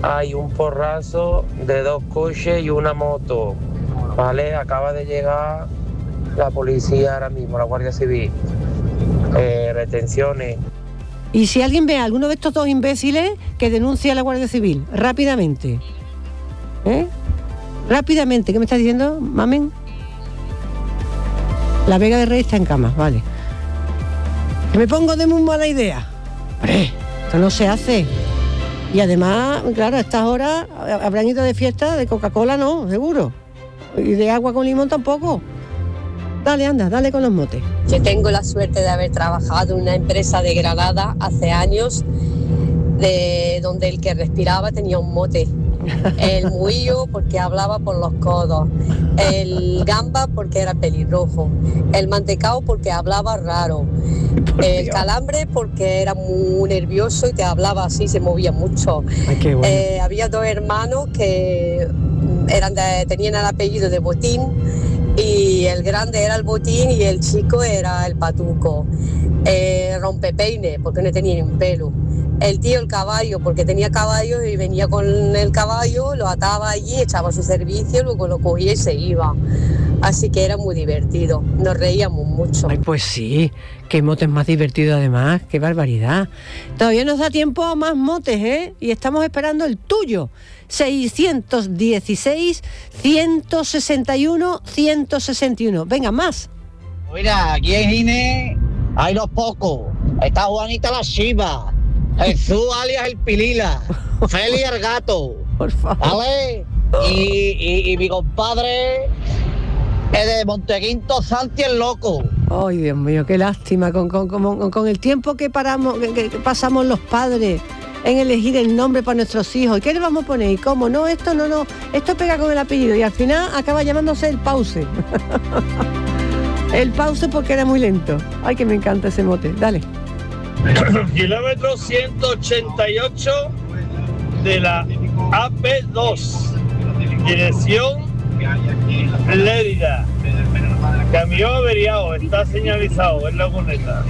hay un porrazo de 2 coches y una moto, ¿vale? Acaba de llegar la policía ahora mismo, la Guardia Civil. Retenciones. Y si alguien ve a alguno de estos dos imbéciles, que denuncie a la Guardia Civil, rápidamente. Rápidamente, ¿qué me estás diciendo, mamen? La Vega de Rey está en cama, vale. Que me pongo de muy mala idea. ¡Hombre! Esto no se hace. Y además, claro, a estas horas habrán ido de fiesta, de Coca-Cola no, seguro. Y de agua con limón tampoco. Dale, anda, dale con los motes. Yo tengo la suerte de haber trabajado en una empresa de Granada hace años, de donde el que respiraba tenía un mote. El muillo porque hablaba por los codos, el gamba porque era pelirrojo, el mantecao porque hablaba raro, el calambre porque era muy nervioso y te hablaba así, se movía mucho. Ay, qué bueno. Había 2 hermanos que tenían el apellido de Botín, y el grande era el Botín y el chico era el Patuco. Rompepeine porque no tenía ni un pelo. El tío el caballo porque tenía caballo y venía con el caballo, lo ataba allí, echaba su servicio, luego lo cogía y se iba. Así que era muy divertido, nos reíamos mucho. Ay, pues sí, qué motes más divertido además, qué barbaridad. Todavía nos da tiempo a más motes, ¿eh? Y estamos esperando el tuyo. 616 161 161. Venga, más. Mira, aquí en Gine hay los pocos. Está Juanita la Chiva, Jesús alias el Pilila, Feli el gato. Por favor. ¿Vale? Y mi compadre es de Montequinto, Santi el loco. Ay, Dios mío, qué lástima con el tiempo que pasamos los padres en elegir el nombre para nuestros hijos. ¿Y qué le vamos a poner? ¿Y cómo? No, esto no. Esto pega con el apellido y al final acaba llamándose el Pause. El Pause porque era muy lento. Ay, que me encanta ese mote. Dale. Kilómetro 188 de la AP2, dirección Lérida. Camión averiado, está señalizado en la cuneta.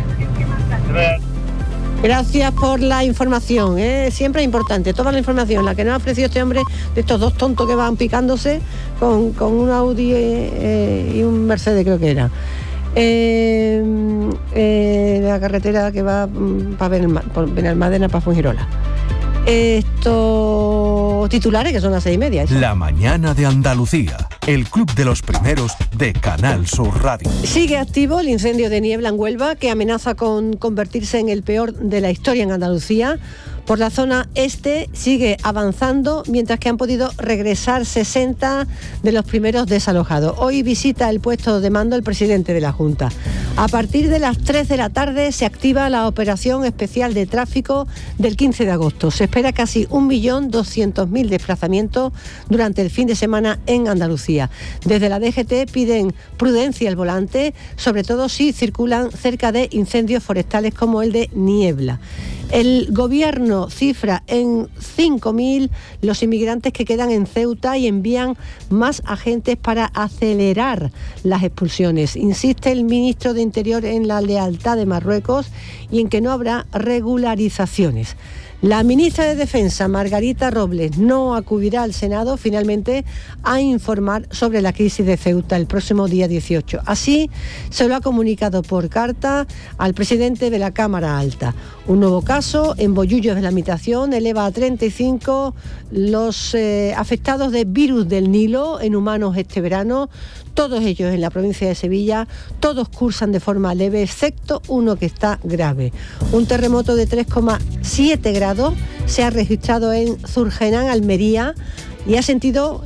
Gracias por la información, siempre es importante, toda la información, la que nos ha ofrecido este hombre, de estos 2 tontos que van picándose con un Audi y un Mercedes, creo que era. La carretera que va para Benalmádena, para Fuengirola. Estos titulares que son las 6:30. ¿Eso? La mañana de Andalucía, el club de los primeros de Canal Sur Radio. Sigue activo el incendio de niebla en Huelva, que amenaza con convertirse en el peor de la historia en Andalucía. Por la zona este sigue avanzando, mientras que han podido regresar 60 de los primeros desalojados. Hoy visita el puesto de mando el presidente de la Junta. A partir de las 3 de la tarde se activa la operación especial de tráfico del 15 de agosto. Se espera casi 1.200.000 desplazamientos durante el fin de semana en Andalucía. Desde la DGT piden prudencia al volante, sobre todo si circulan cerca de incendios forestales como el de Niebla. El gobierno cifra en 5.000 los inmigrantes que quedan en Ceuta y envían más agentes para acelerar las expulsiones. Insiste el ministro de Interior en la lealtad de Marruecos y en que no habrá regularizaciones. La ministra de Defensa, Margarita Robles, no acudirá al Senado finalmente a informar sobre la crisis de Ceuta el próximo día 18. Así se lo ha comunicado por carta al presidente de la Cámara Alta. Un nuevo caso en Bollullos de la Mitación eleva a 35 los afectados de virus del Nilo en humanos este verano. Todos ellos en la provincia de Sevilla, todos cursan de forma leve, excepto uno que está grave. Un terremoto de 3,7 grados se ha registrado en Zurgenán, Almería, y se ha sentido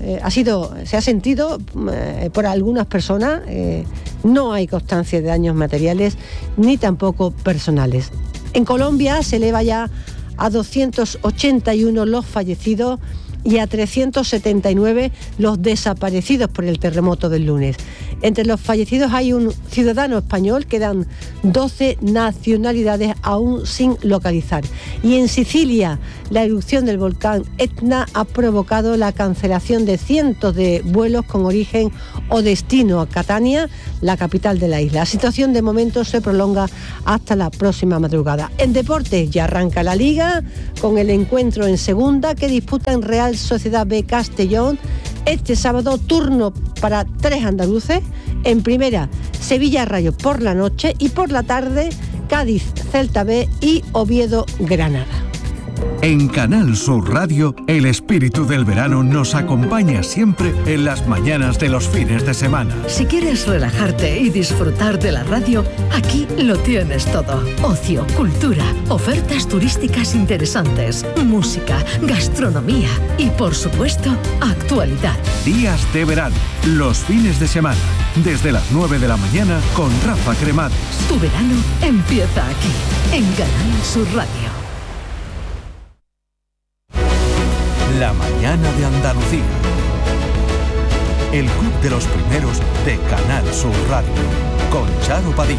por algunas personas. No hay constancia de daños materiales ni tampoco personales. En Colombia se eleva ya a 281 los fallecidos y a 379 los desaparecidos por el terremoto del lunes. Entre los fallecidos hay un ciudadano español, quedan 12 nacionalidades aún sin localizar. Y en Sicilia, la erupción del volcán Etna ha provocado la cancelación de cientos de vuelos con origen o destino a Catania, la capital de la isla. La situación de momento se prolonga hasta la próxima madrugada. En deportes ya arranca la Liga con el encuentro en segunda que disputan Real Sociedad B Castellón. Este sábado turno para 3 andaluces. En primera, Sevilla Rayo por la noche y por la tarde Cádiz Celta B y Oviedo Granada. En Canal Sur Radio, el espíritu del verano nos acompaña siempre en las mañanas de los fines de semana. Si quieres relajarte y disfrutar de la radio, aquí lo tienes todo. Ocio, cultura, ofertas turísticas interesantes, música, gastronomía y, por supuesto, actualidad. Días de verano, los fines de semana, desde las 9 de la mañana con Rafa Cremades. Tu verano empieza aquí, en Canal Sur Radio. La mañana de Andalucía. El club de los primeros de Canal Sur Radio. Con Charo Padilla.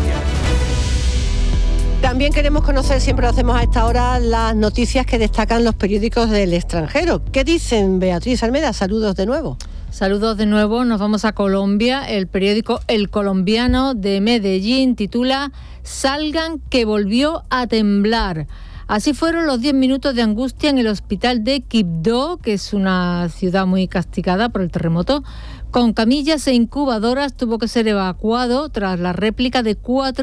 También queremos conocer, siempre lo hacemos a esta hora, las noticias que destacan los periódicos del extranjero. ¿Qué dicen, Beatriz Almeda? Saludos de nuevo. Saludos de nuevo, nos vamos a Colombia. El periódico El Colombiano de Medellín titula "Salgan que volvió a temblar". Así fueron los 10 minutos de angustia en el hospital de Quibdó, que es una ciudad muy castigada por el terremoto. Con camillas e incubadoras tuvo que ser evacuado tras la réplica de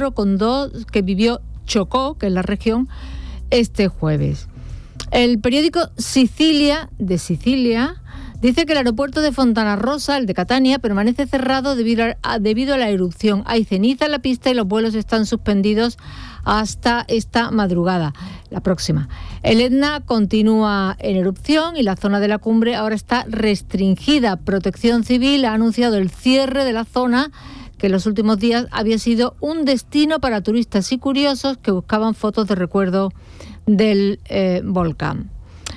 4,2 que vivió Chocó, que es la región, este jueves. El periódico Sicilia, de Sicilia, dice que el aeropuerto de Fontana Rosa, el de Catania, permanece cerrado debido a la erupción. Hay ceniza en la pista y los vuelos están suspendidos hasta esta madrugada, la próxima. El Etna continúa en erupción y la zona de la cumbre ahora está restringida. Protección Civil ha anunciado el cierre de la zona, que en los últimos días había sido un destino para turistas y curiosos que buscaban fotos de recuerdo del volcán.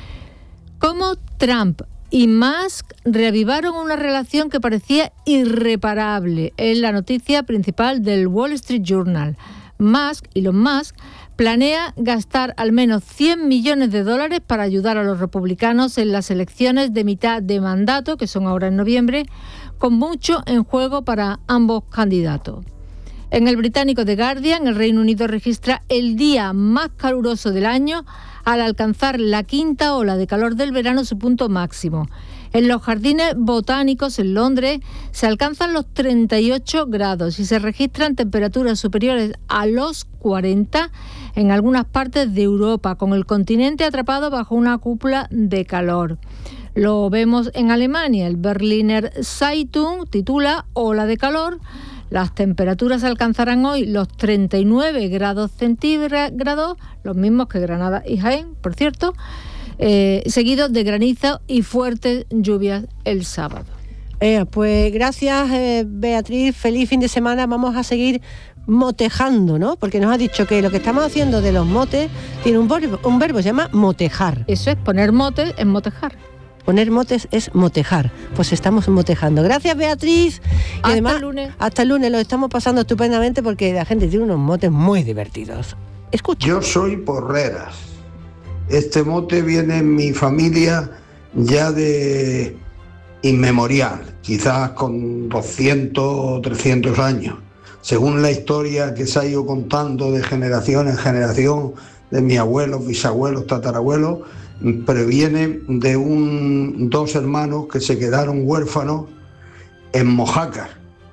Como Trump y Musk reavivaron una relación que parecía irreparable. Es la noticia principal del Wall Street Journal. Elon Musk, planea gastar al menos $100 millones para ayudar a los republicanos en las elecciones de mitad de mandato, que son ahora en noviembre, con mucho en juego para ambos candidatos. En el británico The Guardian, el Reino Unido registra el día más caluroso del año al alcanzar la quinta ola de calor del verano su punto máximo. En los jardines botánicos en Londres se alcanzan los 38 grados y se registran temperaturas superiores a los 40 en algunas partes de Europa, con el continente atrapado bajo una cúpula de calor. Lo vemos en Alemania. El Berliner Zeitung titula "Ola de calor". Las temperaturas alcanzarán hoy los 39 grados centígrados, los mismos que Granada y Jaén, por cierto, seguidos de granizo y fuertes lluvias el sábado. Pues gracias, Beatriz, feliz fin de semana. Vamos a seguir motejando, ¿no? Porque nos ha dicho que lo que estamos haciendo de los motes tiene un verbo, se llama motejar. Eso es, poner motes es motejar. Poner motes es motejar. Pues estamos motejando. Gracias, Beatriz. Y hasta además, el lunes. Hasta el lunes lo estamos pasando estupendamente porque la gente tiene unos motes muy divertidos. Escucha. Yo soy Porreras. Este mote viene en mi familia ya de inmemorial, quizás con 200 o 300 años. Según la historia que se ha ido contando de generación en generación, de mis abuelos, bisabuelos, tatarabuelos, pero viene de dos hermanos que se quedaron huérfanos en Mojácar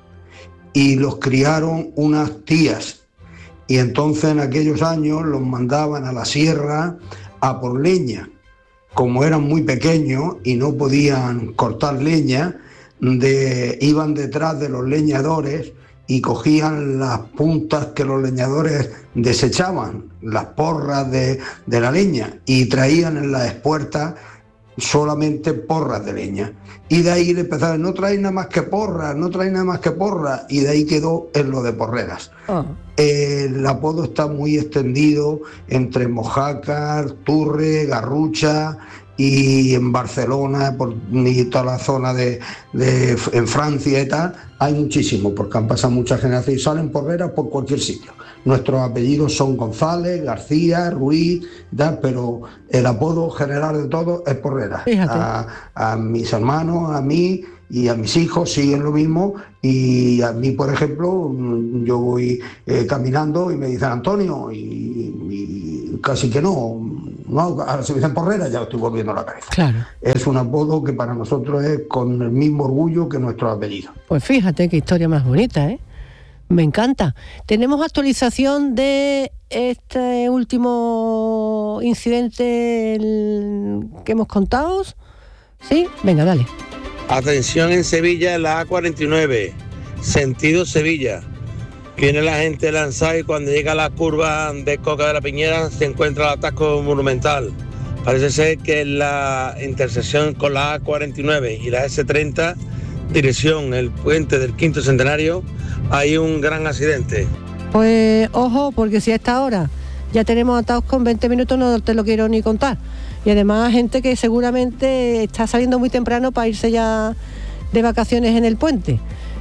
y los criaron unas tías, y entonces en aquellos años los mandaban a la sierra a por leña. Como eran muy pequeños y no podían cortar leña, iban detrás de los leñadores y cogían las puntas que los leñadores desechaban, las porras de la leña, y traían en las espuertas solamente porras de leña. Y de ahí le empezaron, no trae nada más que porras, no trae nada más que porras, y de ahí quedó en lo de Porreras. El apodo está muy extendido entre Mojácar, Turre, Garrucha y en Barcelona y toda la zona en Francia y tal, hay muchísimos, porque han pasado muchas generaciones y salen porreras por cualquier sitio. Nuestros apellidos son González, García, Ruiz, tal, pero el apodo general de todos es Porrera. A mis hermanos, a mí y a mis hijos siguen lo mismo, y a mí, por ejemplo, yo voy caminando y me dicen Antonio, y casi que no, ahora se me dicen Porrera, ya lo estoy volviendo a la cabeza. Claro. Es un apodo que para nosotros es con el mismo orgullo que nuestro apellido. Pues fíjate qué historia más bonita, ¿eh? Me encanta. ¿Tenemos actualización de este último incidente que hemos contado? ¿Sí? Venga, dale. Atención en Sevilla, la A49, sentido Sevilla. Viene la gente lanzada y cuando llega a la curva de Coca de la Piñera se encuentra el atasco monumental. Parece ser que en la intersección con la A49 y la S30, dirección el puente del Quinto Centenario, hay un gran accidente. Pues ojo, porque si a esta hora ya tenemos atados con 20 minutos, no te lo quiero ni contar. Y además gente que seguramente está saliendo muy temprano para irse ya de vacaciones en el puente.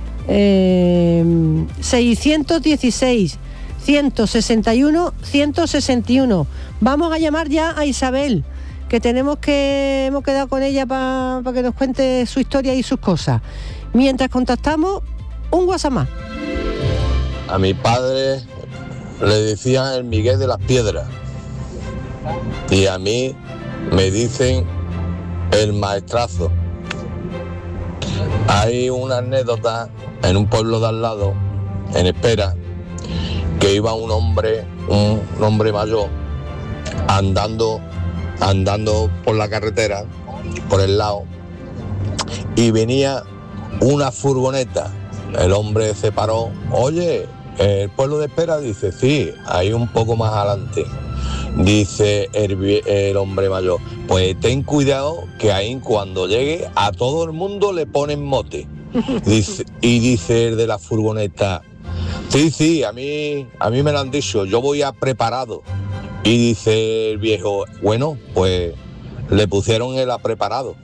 616, 161, 161. Vamos a llamar ya a Isabel, que hemos quedado con ella para que nos cuente su historia y sus cosas. Mientras contactamos, un WhatsApp más. A mi padre le decían el Miguel de las Piedras y a mí me dicen el Maestrazo. Hay una anécdota en un pueblo de al lado, en Espera, que iba un hombre mayor andando por la carretera, por el lado, y venía una furgoneta. El hombre se paró. Oye, el pueblo de Espera, dice, sí, ahí un poco más adelante. Dice el hombre mayor, pues ten cuidado que ahí cuando llegue a todo el mundo le ponen mote. Y dice el de la furgoneta, sí, a mí me lo han dicho, yo voy preparado. Y dice el viejo, bueno, pues le pusieron el preparado.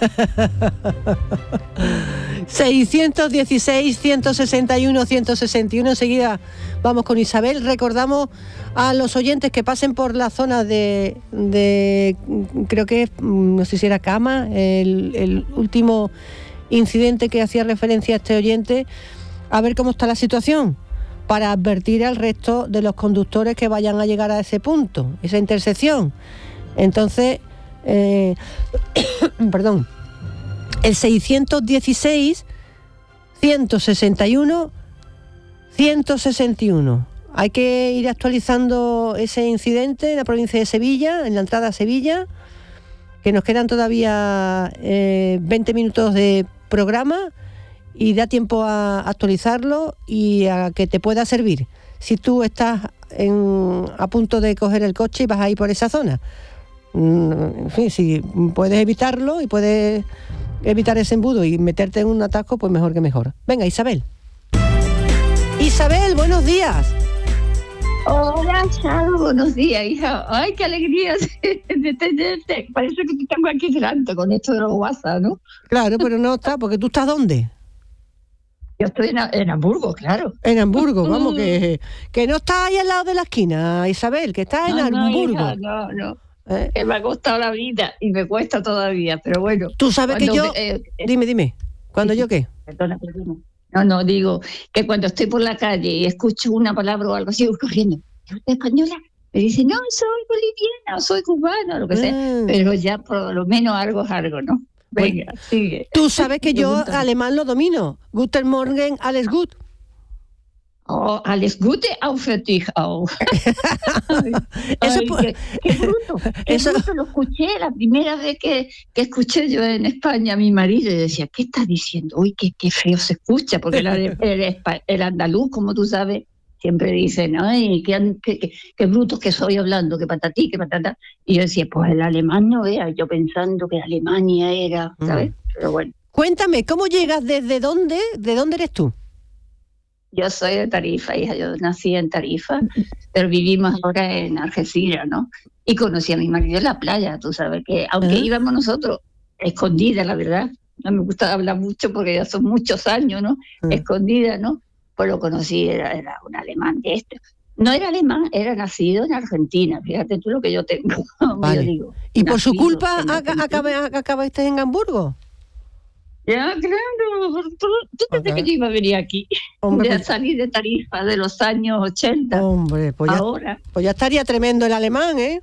616, 161, 161. Enseguida vamos con Isabel. Recordamos a los oyentes que pasen por la zona de creo que no sé si era Cama, el último incidente que hacía referencia a este oyente, a ver cómo está la situación, para advertir al resto de los conductores que vayan a llegar a ese punto, esa intersección. Entonces, perdón, el 616, 161, 161. Hay que ir actualizando ese incidente en la provincia de Sevilla, en la entrada a Sevilla, que nos quedan todavía 20 minutos de programa y da tiempo a actualizarlo y a que te pueda servir. Si tú estás a punto de coger el coche y vas a ir por esa zona, en fin, si puedes evitarlo y puedes evitar ese embudo y meterte en un atasco, pues mejor que mejor. Venga, Isabel. Isabel, buenos días. Hola, Charo, buenos días, hija. Ay, qué alegría de tenerte. Parece que te tengo aquí delante con esto de los WhatsApp, ¿no? Claro, pero no está, porque tú estás ¿dónde? Yo estoy en Hamburgo, claro. En Hamburgo, vamos, que no está ahí al lado de la esquina, Isabel, que está en Hamburgo. Hija, no. Que me ha costado la vida y me cuesta todavía, pero bueno. Tú sabes que yo... Dime. ¿Cuándo yo qué? Perdona. No, digo que cuando estoy por la calle y escucho una palabra o algo así, voy corriendo. ¿Es usted española? Me dice, no, soy boliviana, soy cubana, lo que sea. Pero ya por lo menos algo es algo, ¿no? Venga, sigue. Tú sabes que yo alemán lo domino. Guten Morgen, alles gut. Oh, alles Gute auch für dich auch. Qué bruto. Lo escuché la primera vez que escuché yo en España a mi marido y decía, ¿qué está diciendo? Uy, qué feo se escucha, porque el andaluz, como tú sabes, siempre dicen, ay, qué brutos que soy hablando, que patatí, que patata. Y yo decía, pues el alemán no era, yo pensando que Alemania era, ¿sabes? Pero bueno. Cuéntame, ¿cómo llegas? ¿De dónde eres tú? Yo soy de Tarifa, hija, yo nací en Tarifa, pero vivimos ahora en Algeciras, ¿no? Y conocí a mi marido en la playa, tú sabes que, aunque íbamos nosotros escondidas, la verdad, no me gusta hablar mucho porque ya son muchos años, ¿no? Escondida, ¿no? Pues lo conocí, era un alemán de este. No era alemán, era nacido en Argentina, fíjate tú lo que yo tengo. Vale. Yo digo, ¿y por su culpa acabaste en Hamburgo? Ya, claro, tú pensé que yo iba a venir aquí, Hombre, de pues, salir de Tarifa de los años 80. Hombre, pues ya, ahora. Pues ya estaría tremendo el alemán, ¿eh?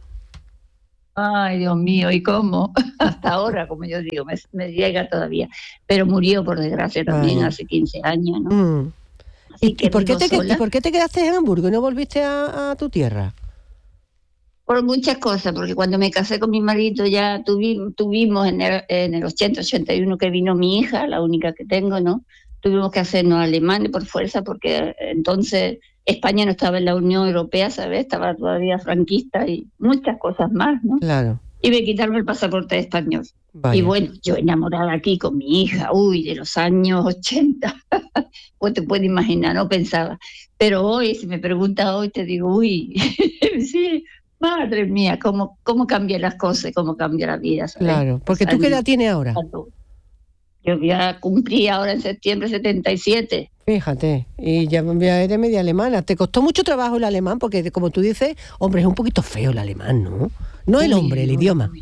Ay, Dios mío, ¿y cómo? Hasta ahora, como yo digo, me llega todavía. Pero murió, por desgracia, también hace 15 años, ¿no? ¿Y por qué te quedaste en Hamburgo y no volviste a tu tierra? Por muchas cosas, porque cuando me casé con mi marido ya tuvimos en el 80-81 que vino mi hija, la única que tengo, ¿no? Tuvimos que hacernos alemanes por fuerza, porque entonces España no estaba en la Unión Europea, ¿sabes? Estaba todavía franquista y muchas cosas más, ¿no? Claro. Y me quitaron el pasaporte español. Vaya. Y bueno, yo enamorada aquí con mi hija, de los años 80, pues te puedes imaginar, no pensaba. Pero hoy, si me preguntas hoy, te digo, sí, madre mía, cómo cambian las cosas, cómo cambia la vida, ¿sabes? Claro, porque ¿tú qué edad tienes ahora? Yo ya cumplí ahora en septiembre 77. Fíjate, y ya eres media alemana. ¿Te costó mucho trabajo el alemán? Porque, como tú dices, hombre, es un poquito feo el alemán, ¿no? No el hombre, el idioma.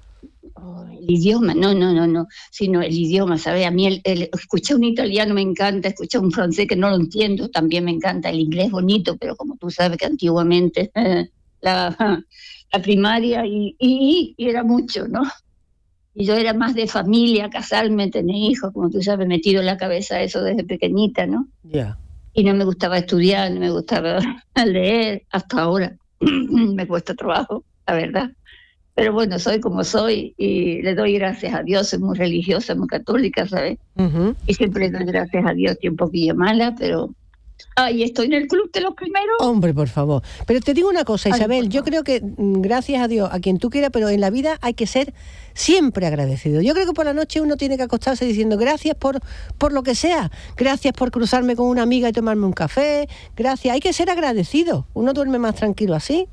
El idioma, no, sino el idioma, ¿sabes? A mí escuchar un italiano me encanta, escuchar un francés que no lo entiendo, también me encanta. El inglés bonito, pero como tú sabes que antiguamente la primaria y era mucho, ¿no? Y yo era más de familia, casarme, tener hijos, como tú sabes, metido en la cabeza eso desde pequeñita, ¿no? Ya. Y no me gustaba estudiar, no me gustaba leer, hasta ahora me cuesta trabajo, la verdad. Pero bueno, soy como soy y le doy gracias a Dios, soy muy religiosa, muy católica, ¿sabes? Y siempre le doy gracias a Dios, estoy un poquillo mala, pero... Ay, estoy en el club de los primeros. Hombre, por favor. Pero te digo una cosa, Isabel, yo creo que gracias a Dios, a quien tú quieras, pero en la vida hay que ser siempre agradecido. Yo creo que por la noche uno tiene que acostarse diciendo gracias por lo que sea. Gracias por cruzarme con una amiga y tomarme un café. Gracias, hay que ser agradecido. Uno duerme más tranquilo así.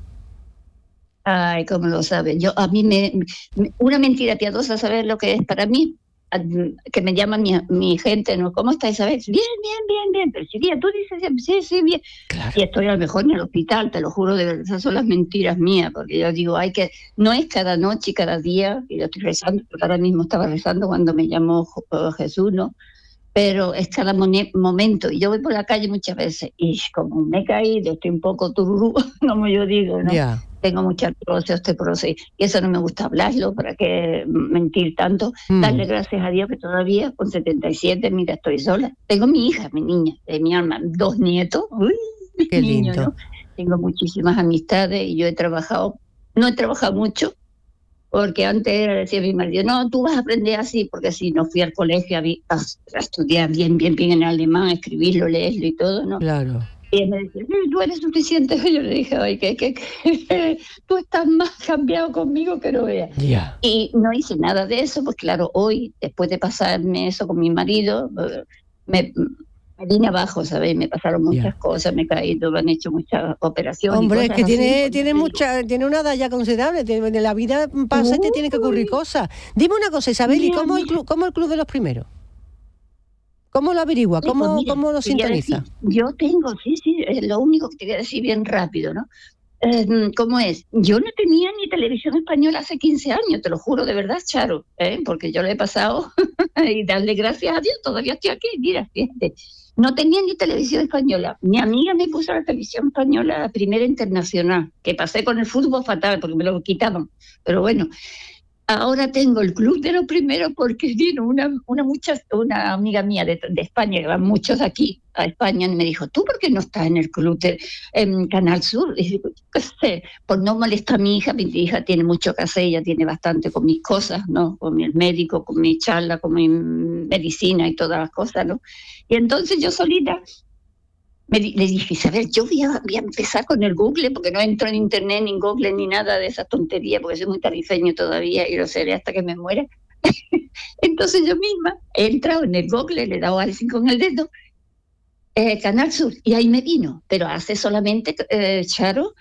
Ay, cómo lo sabes. A mí una mentira piadosa, ¿sabes lo que es para mí? Que me llama mi gente, ¿no? ¿Cómo está Isabel? Bien. Pero chiquilla, tú dices, sí, bien. Claro. Y estoy a lo mejor en el hospital, te lo juro, de verdad, esas son las mentiras mías, porque yo digo, no es cada noche y cada día, y yo estoy rezando, porque ahora mismo estaba rezando cuando me llamó Jesús, ¿no? Pero es cada momento, y yo voy por la calle muchas veces, y como me he caído, estoy un poco tururú, como yo digo, ¿no? Yeah. Tengo mucha osteoporosis, y eso no me gusta hablarlo, para qué mentir tanto. Darle gracias a Dios que todavía, con 77, mira, estoy sola. Tengo mi hija, mi niña, de mi alma, 2 nietos, qué niños, lindo. ¿no? Tengo muchísimas amistades, y yo no he trabajado mucho, porque antes decía mi marido, no, tú vas a aprender así, porque si no fui al colegio a estudiar bien en alemán, a escribirlo, leerlo y todo, ¿no? Claro. Y él me decía, tú eres suficiente. Yo le dije, ay, que tú estás más cambiado conmigo que no veas. Yeah. Y no hice nada de eso, pues claro, hoy, después de pasarme eso con mi marido, me vine abajo, ¿sabes? Me pasaron muchas cosas, me he caído, me han hecho muchas operaciones. Hombre, es que así, tiene una edad ya considerable, de la vida pasa y te tiene que ocurrir cosas. Dime una cosa, Isabel, ¿y cómo el club de los primeros? ¿Cómo lo averigua? ¿Cómo lo sintoniza? Yo tengo, sí, lo único que te voy a decir bien rápido, ¿no? ¿Cómo es? Yo no tenía ni televisión española hace 15 años, te lo juro de verdad, Charo, porque yo lo he pasado y darle gracias a Dios, todavía estoy aquí, mira, fíjate. No tenía ni televisión española. Mi amiga me puso la televisión española, la primera internacional, que pasé con el fútbol fatal porque me lo quitaban, pero bueno. Ahora tengo el club de los primeros porque vino una amiga mía de España, que van muchos aquí a España, y me dijo, ¿tú por qué no estás en el club en Canal Sur? Y digo, qué sé, por no molestar a mi hija tiene mucho que hacer, ella tiene bastante con mis cosas, ¿no? Con el médico, con mi charla, con mi medicina y todas las cosas, ¿no? Y entonces yo solita le dije, Isabel, yo voy a empezar con el Google, porque no entro en internet, ni en Google, ni nada de esas tonterías, porque soy muy tarifeño todavía y lo seré hasta que me muera. Entonces yo misma he entrado en el Google, le he dado así con el dedo, Canal Sur, y ahí me vino, pero hace solamente, Charo,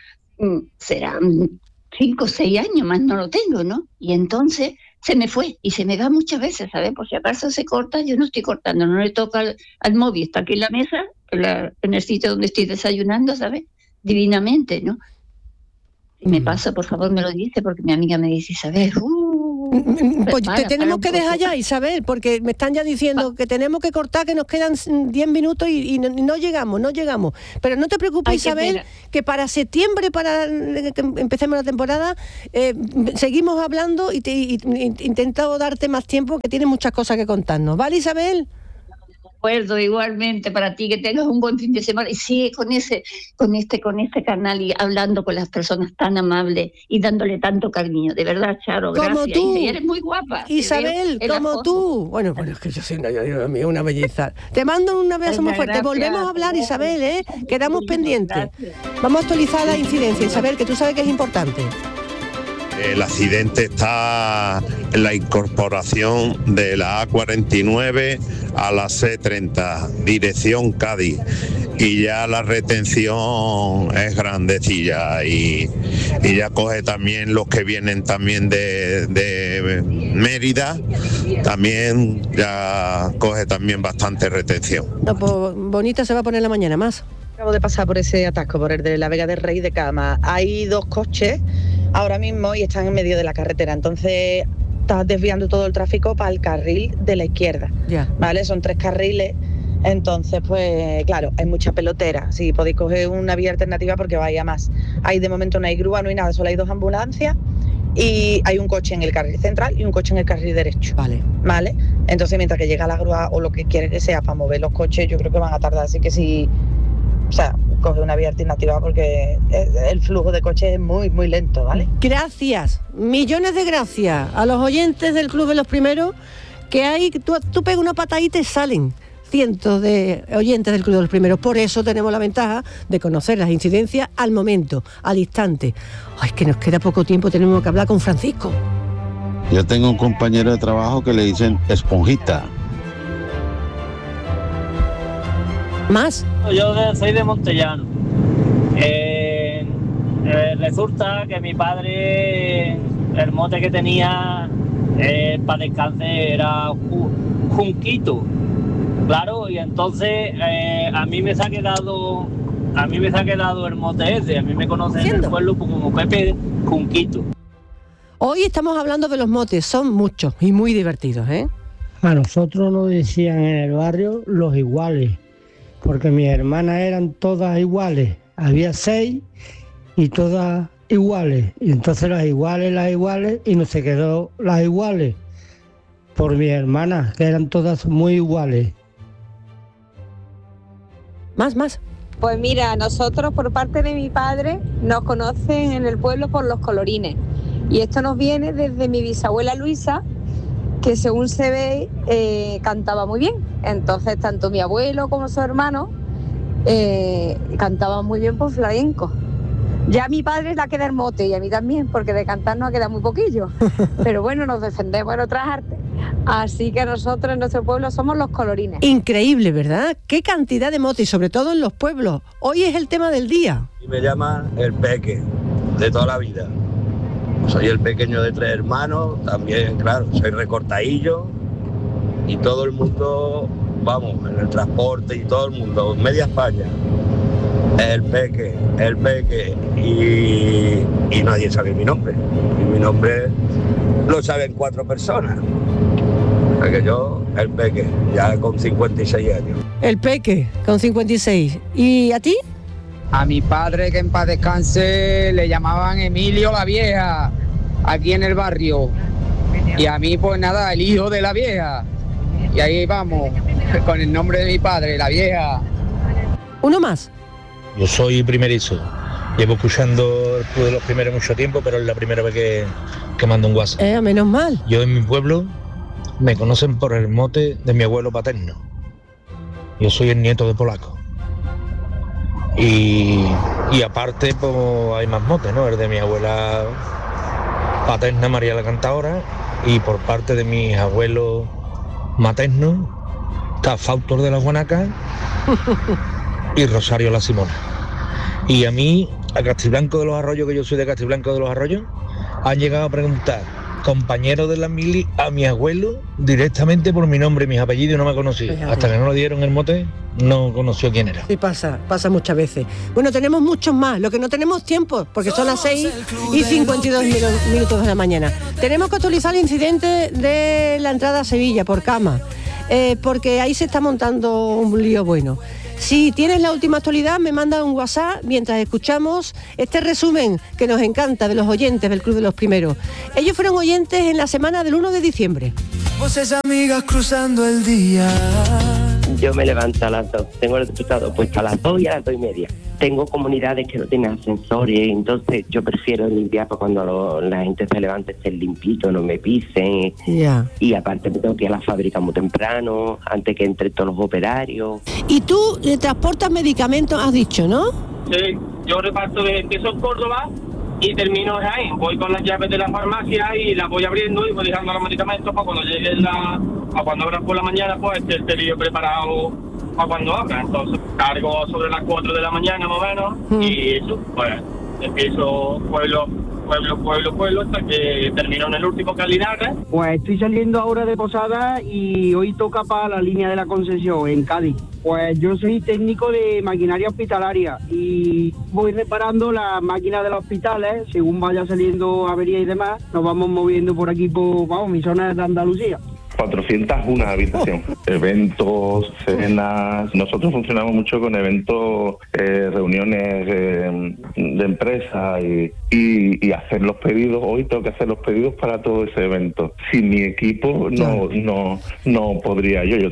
serán 5 o 6 años, más no lo tengo, ¿no? Y entonces se me fue, y se me va muchas veces, ¿sabes? Por si acaso se corta, yo no estoy cortando, no le toca al móvil, está aquí en la mesa, en el sitio donde estoy desayunando, ¿sabes? Divinamente, ¿no? Si me pasa, por favor, me lo dice, porque mi amiga me dice, Isabel, pues te tenemos que dejar ya, Isabel, porque me están ya diciendo que tenemos que cortar, que nos quedan 10 minutos y no llegamos. Pero no te preocupes, Isabel, que para septiembre, para que empecemos la temporada, seguimos hablando y intentado darte más tiempo, que tienes muchas cosas que contarnos. ¿Vale, Isabel? Acuerdo, igualmente para ti, que tengas un buen fin de semana y sigue con este canal y hablando con las personas tan amables y dándole tanto cariño, de verdad, Charo, como gracias. Tú, y eres muy guapa, Isabel, como tú. Bueno, es que yo soy una belleza. Te mando un abrazo muy fuerte. Volvemos a hablar, Isabel, quedamos pendientes. Gracias. Vamos a actualizar la incidencia, Isabel, que tú sabes que es importante. El accidente está en la incorporación de la A49 a la C30, dirección Cádiz, y ya la retención es grandecilla y ya coge también los que vienen también de Mérida, también ya coge también bastante retención. No, pues bonita se va a poner la mañana más. Acabo de pasar por ese atasco, por el de la Vega del Rey de Cama. Hay 2 coches ahora mismo y están en medio de la carretera, entonces estás desviando todo el tráfico para el carril de la izquierda, ¿vale? Son 3 carriles, entonces pues claro, hay mucha pelotera. Si podéis coger una vía alternativa porque vaya más. Ahí de momento no hay grúa, no hay nada, solo hay 2 ambulancias y hay un coche en el carril central y un coche en el carril derecho. Vale. Entonces mientras que llega la grúa o lo que quiere que sea para mover los coches, yo creo que van a tardar, así que si... O sea, coge una vía alternativa porque el flujo de coches es muy, muy lento, ¿vale? Gracias, millones de gracias a los oyentes del Club de los Primeros, que hay, tú pegas una patadita y salen cientos de oyentes del Club de los Primeros. Por eso tenemos la ventaja de conocer las incidencias al momento, al instante. Ay, que nos queda poco tiempo, tenemos que hablar con Francisco. Yo tengo un compañero de trabajo que le dicen esponjita. ¿Más? Yo soy de Montellano. Resulta que mi padre, el mote que tenía para descansar era Junquito. Claro, y entonces a mí me se ha quedado el mote ese. A mí me conocen en el pueblo como Pepe Junquito. Hoy estamos hablando de los motes, son muchos y muy divertidos, ¿eh? A nosotros nos decían en el barrio los iguales, porque mis hermanas eran todas iguales. Había 6 y todas iguales. Y entonces las iguales, y no se quedó las iguales por mis hermanas, que eran todas muy iguales. Más. Pues mira, nosotros por parte de mi padre nos conocen en el pueblo por los colorines. Y esto nos viene desde mi bisabuela Luisa, que según se ve cantaba muy bien. Entonces tanto mi abuelo como su hermano cantaban muy bien por flamenco. Ya a mi padre le queda el mote y a mí también, porque de cantar nos queda muy poquillo. Pero bueno, nos defendemos en otras artes. Así que nosotros en nuestro pueblo somos los colorines. Increíble, ¿verdad? Qué cantidad de motes, y sobre todo en los pueblos. Hoy es el tema del día. Y me llaman el Peque, de toda la vida. Soy el pequeño de 3 hermanos, también, claro, soy recortadillo y todo el mundo, vamos, en el transporte y todo el mundo, media España, el Peque, y nadie sabe mi nombre. Y mi nombre lo saben 4 personas. O sea que yo, el Peque, ya con 56 años. El Peque, con 56. ¿Y a ti? A mi padre, que en paz descanse, le llamaban Emilio la Vieja, aquí en el barrio. Y a mí, pues nada, el hijo de la Vieja. Y ahí vamos, con el nombre de mi padre, la Vieja. Uno más. Yo soy primerizo. Llevo escuchando el Club de los Primeros mucho tiempo, pero es la primera vez que mando un WhatsApp. Menos mal. Yo en mi pueblo me conocen por el mote de mi abuelo paterno. Yo soy el nieto de polaco. Y aparte pues hay más motes, ¿no? El de mi abuela paterna, María la Cantadora, y por parte de mis abuelos maternos, está Fautor de la Guanaca y Rosario la Simona. Y a mí, a Castiblanco de los Arroyos, que yo soy de Castiblanco de los Arroyos, han llegado a preguntar, compañero de la mili, a mi abuelo directamente por mi nombre y mis apellidos, y no me conocía. Fíjate. Hasta que no le dieron el mote, no conoció quién era. Sí, pasa muchas veces. Bueno, tenemos muchos más, lo que no tenemos tiempo, porque son las 6:52 minutos de la mañana. Tenemos que actualizar el incidente de la entrada a Sevilla por Cama, porque ahí se está montando un lío bueno. Si tienes la última actualidad, me manda un WhatsApp mientras escuchamos este resumen que nos encanta de los oyentes del Club de los Primeros. Ellos fueron oyentes en la semana del 1 de diciembre. Voces amigas cruzando el día. Yo me levanto a las 2, tengo el despertador puesto a las 2 y a las 2:30. Tengo comunidades que no tienen ascensores, entonces yo prefiero limpiar para cuando la gente se levante estén limpitos, no me pisen. Ya. Y aparte me tengo que ir a la fábrica muy temprano, antes que entren todos los operarios. Y tú transportas medicamentos, has dicho, ¿no? Sí, yo reparto empiezo en Córdoba y termino en Jaén. Voy con las llaves de la farmacia y las voy abriendo y voy dejando los medicamentos para cuando lleguen a cuando abran por la mañana, pues esté el pedido preparado para cuando abra. Entonces cargo sobre las 4 de la mañana más o menos y eso, pues empiezo pueblo hasta que termino en el último que es Linares. Pues estoy saliendo ahora de Posada y hoy toca para la línea de la Concesión en Cádiz. Pues yo soy técnico de maquinaria hospitalaria y voy reparando las máquinas de los hospitales. Según vaya saliendo avería y demás, nos vamos moviendo por aquí, por mi zona de Andalucía. 401 habitaciones, eventos, cenas. Nosotros funcionamos mucho con eventos, reuniones de empresa y hacer los pedidos. Hoy tengo que hacer los pedidos para todo ese evento. Sin mi equipo no podría yo. Yo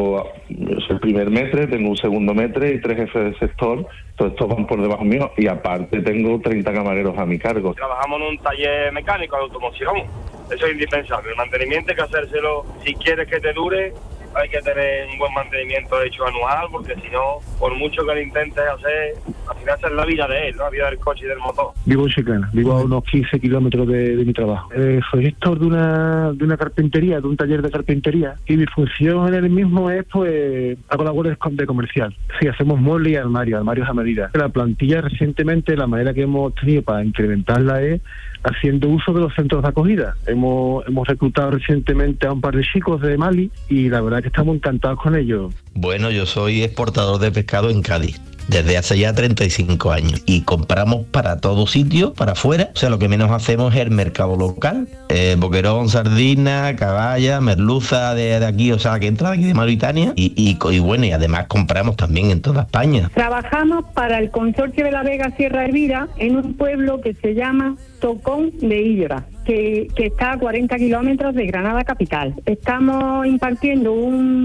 soy el primer metre, tengo un segundo metre y 3 jefes de sector. Todos estos van por debajo mío y aparte tengo 30 camareros a mi cargo. Trabajamos en un taller mecánico de automoción. Eso es indispensable. El mantenimiento hay que hacérselo. Si quieres que te dure, hay que tener un buen mantenimiento hecho anual, porque si no, por mucho que lo intentes hacer, al final es la vida de él, ¿no? La vida del coche y del motor. Vivo en Secana, vivo a unos 15 kilómetros de mi trabajo. Soy gestor de una carpintería, de un taller de carpintería, y mi función en el mismo es, pues, hago labores de comercial. Sí, hacemos muebles y armarios a medida. La plantilla recientemente, la manera que hemos tenido para incrementarla es haciendo uso de los centros de acogida. Hemos reclutado recientemente a un par de chicos de Mali y la verdad que estamos encantados con ellos. Bueno, yo soy exportador de pescado en Cádiz desde hace ya 35 años y compramos para todo sitio, para afuera. O sea, lo que menos hacemos es el mercado local. Boquerón, sardina, caballa, merluza de aquí, o sea, que entra de aquí de Mauritania y bueno, y además compramos también en toda España. Trabajamos para el Consorcio de la Vega Sierra Elvira en un pueblo que se llama Tocón de Illora, que está a 40 kilómetros de Granada capital. Estamos impartiendo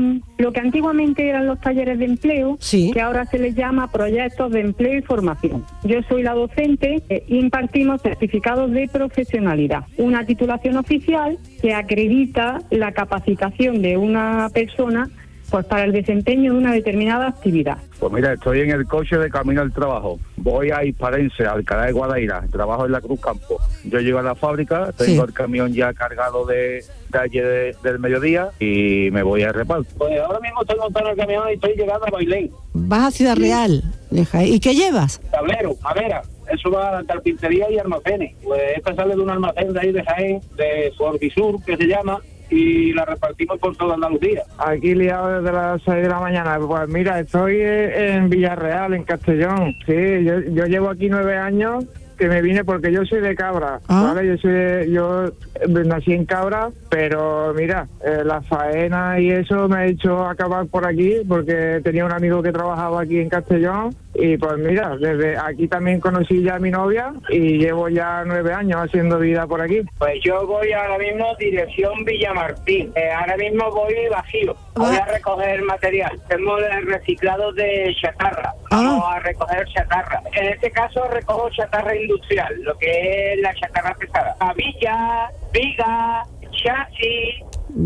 lo que antiguamente eran los talleres de empleo, que ahora se les llama proyectos de empleo y formación. Yo soy la docente e impartimos certificados de profesionalidad, una titulación oficial que acredita la capacitación de una persona pues para el desempeño de una determinada actividad. Pues mira, estoy en el coche de camino al trabajo. Voy a Hisparense, Alcalá de Guadaira. Trabajo en la Cruz Campo. Yo llego a la fábrica, tengo el camión ya cargado de ayer del mediodía y me voy a reparto. Pues ahora mismo estoy montando el camión y estoy llegando a Bailén. Vas a Ciudad Real. ¿Y qué llevas? Tablero, madera. Eso va a carpintería y almacenes. Pues esta sale de un almacén de ahí de Jaén, de Forbisur, que se llama, y la repartimos por toda Andalucía. Aquí liado desde las 6 de la mañana. Pues mira, estoy en Villarreal, en Castellón. Sí, yo llevo aquí 9 años, que me vine porque yo soy de Cabra, ¿vale? Yo nací en Cabra, pero mira, la faena y eso me ha hecho acabar por aquí porque tenía un amigo que trabajaba aquí en Castellón y pues mira, desde aquí también conocí ya a mi novia y llevo ya 9 años haciendo vida por aquí. Pues yo voy ahora mismo dirección Villamartín, ahora mismo voy Bajío, voy a recoger material, tenemos reciclado de chatarra, vamos a recoger chatarra. En este caso recojo chatarra industrial, lo que es la chatarra pesada, cabilla, viga, chasis,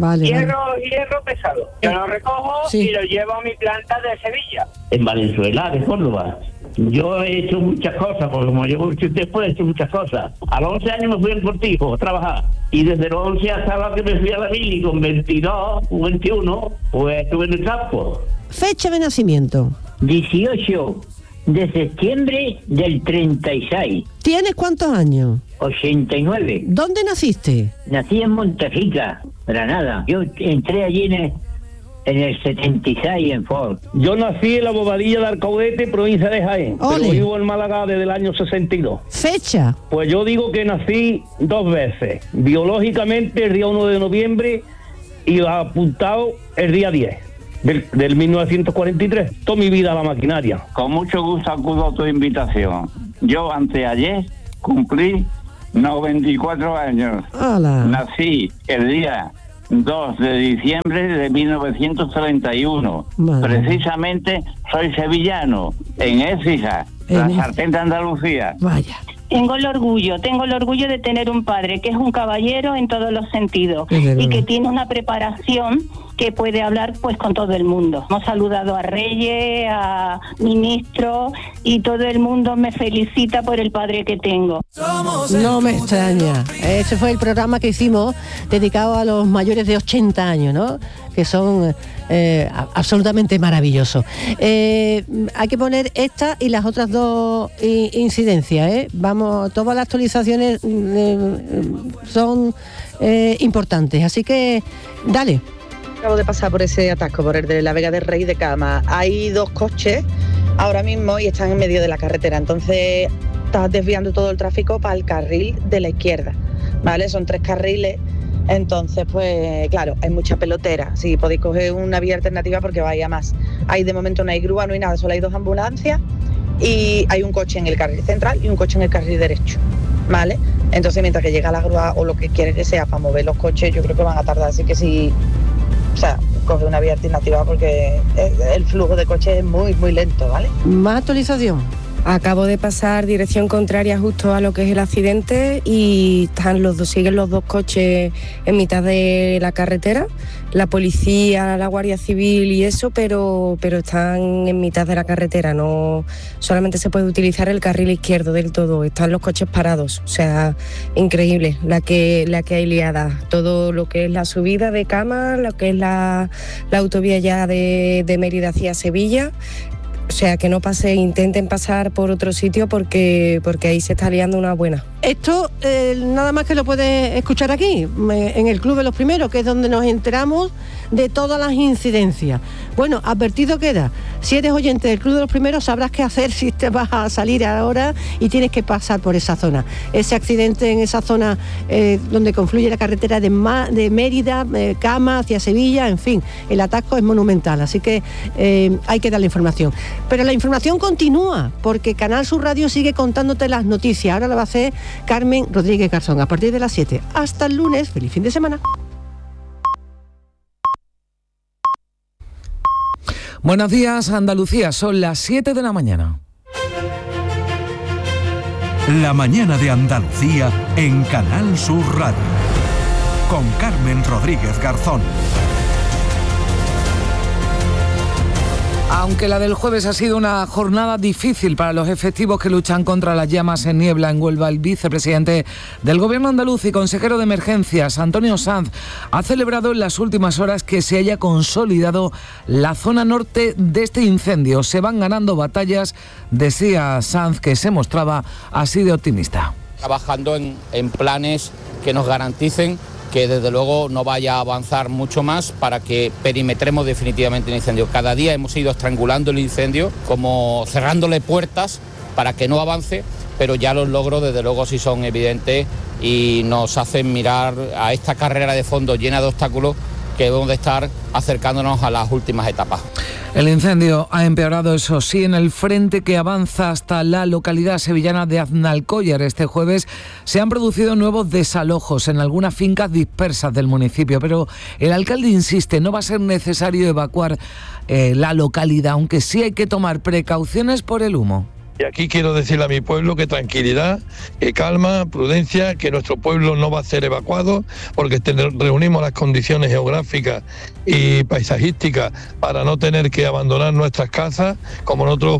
hierro pesado. Yo lo recojo y lo llevo a mi planta de Sevilla. En Valenzuela, de Córdoba. Yo he hecho muchas cosas, porque como yo después he hecho muchas cosas. A los 11 años me fui en Cortijo a trabajar. Y desde los 11 hasta los que me fui a la mili con 22 o 21, pues estuve en el campo. Fecha de nacimiento. 18 de septiembre del 36. ¿Tienes cuántos años? 89. ¿Dónde naciste? Nací en Montejica, Granada. Yo entré allí en el 76 en Ford. Yo nací en la Bobadilla de Alcaudete, provincia de Jaén. ¡Ole! Pero vivo en Málaga desde el año 62. ¿Fecha? Pues yo digo que nací 2 veces. Biológicamente el día 1 de noviembre y apuntado el día 10 del 1943. Toda mi vida a la maquinaria. Con mucho gusto acudo a tu invitación. Yo anteayer cumplí 94 años. ¡Hala! Nací el día 2 de diciembre de 1931. Madre. Precisamente soy sevillano, en Écija, la sartén de Andalucía. Vaya. Tengo el orgullo de tener un padre que es un caballero en todos los sentidos y que tiene una preparación que puede hablar pues con todo el mundo. Hemos saludado a reyes, a ministros y todo el mundo me felicita por el padre que tengo. No me extraña. Ese fue el programa que hicimos dedicado a los mayores de 80 años, ¿no? Que son absolutamente maravillosos. Hay que poner esta y las otras dos incidencias, ¿eh? Vamos, todas las actualizaciones son importantes, así que dale. Acabo de pasar por ese atasco, por el de la Vega del Rey de Cama. Hay 2 coches ahora mismo y están en medio de la carretera, entonces estás desviando todo el tráfico para el carril de la izquierda, ¿vale? Son 3 carriles, entonces pues claro, hay mucha pelotera. Si podéis coger una vía alternativa porque vaya más. Ahí de momento no hay grúa, no hay nada, solo hay 2 ambulancias y hay un coche en el carril central y un coche en el carril derecho, ¿vale? Entonces mientras que llega la grúa o lo que quiere que sea para mover los coches, yo creo que van a tardar, así que sí. O sea, coge una vía alternativa porque el flujo de coches es muy, muy lento, ¿vale? Más actualización. Acabo de pasar dirección contraria justo a lo que es el accidente y siguen los 2 coches en mitad de la carretera, la policía, la Guardia Civil y eso, pero están en mitad de la carretera, no solamente se puede utilizar el carril izquierdo del todo, están los coches parados, o sea, increíble la que hay liada, todo lo que es la subida de Cama, lo que es la autovía ya de Mérida hacia Sevilla. O sea, que no intenten pasar por otro sitio porque ahí se está liando una buena. Esto nada más que lo puedes escuchar aquí, en el Club de los Primeros, que es donde nos enteramos de todas las incidencias. Bueno, advertido queda, si eres oyente del Club de los Primeros sabrás qué hacer si te vas a salir ahora y tienes que pasar por esa zona. Ese accidente en esa zona donde confluye la carretera de Mérida, Cama, hacia Sevilla, en fin, el atasco es monumental, así que hay que dar la información. Pero la información continúa, porque Canal Sur Radio sigue contándote las noticias. Ahora lo va a hacer Carmen Rodríguez Garzón a partir de las 7. Hasta el lunes, feliz fin de semana. Buenos días, Andalucía, son las 7 de la mañana. La mañana de Andalucía en Canal Sur Radio, con Carmen Rodríguez Garzón. Aunque la del jueves ha sido una jornada difícil para los efectivos que luchan contra las llamas en Niebla en Huelva, el vicepresidente del Gobierno andaluz y consejero de Emergencias, Antonio Sanz, ha celebrado en las últimas horas que se haya consolidado la zona norte de este incendio. Se van ganando batallas, decía Sanz, que se mostraba así de optimista. Trabajando en planes que nos garanticen que desde luego no vaya a avanzar mucho más para que perimetremos definitivamente el incendio. Cada día hemos ido estrangulando el incendio, como cerrándole puertas para que no avance, pero ya los logros desde luego sí son evidentes y nos hacen mirar a esta carrera de fondo llena de obstáculos que debemos de estar acercándonos a las últimas etapas. El incendio ha empeorado, eso sí, en el frente que avanza hasta la localidad sevillana de Aznalcóllar. Este jueves se han producido nuevos desalojos en algunas fincas dispersas del municipio, pero el alcalde insiste, no va a ser necesario evacuar la localidad, aunque sí hay que tomar precauciones por el humo. Y aquí quiero decirle a mi pueblo que tranquilidad, que calma, prudencia, que nuestro pueblo no va a ser evacuado porque reunimos las condiciones geográficas y paisajísticas para no tener que abandonar nuestras casas, como nosotros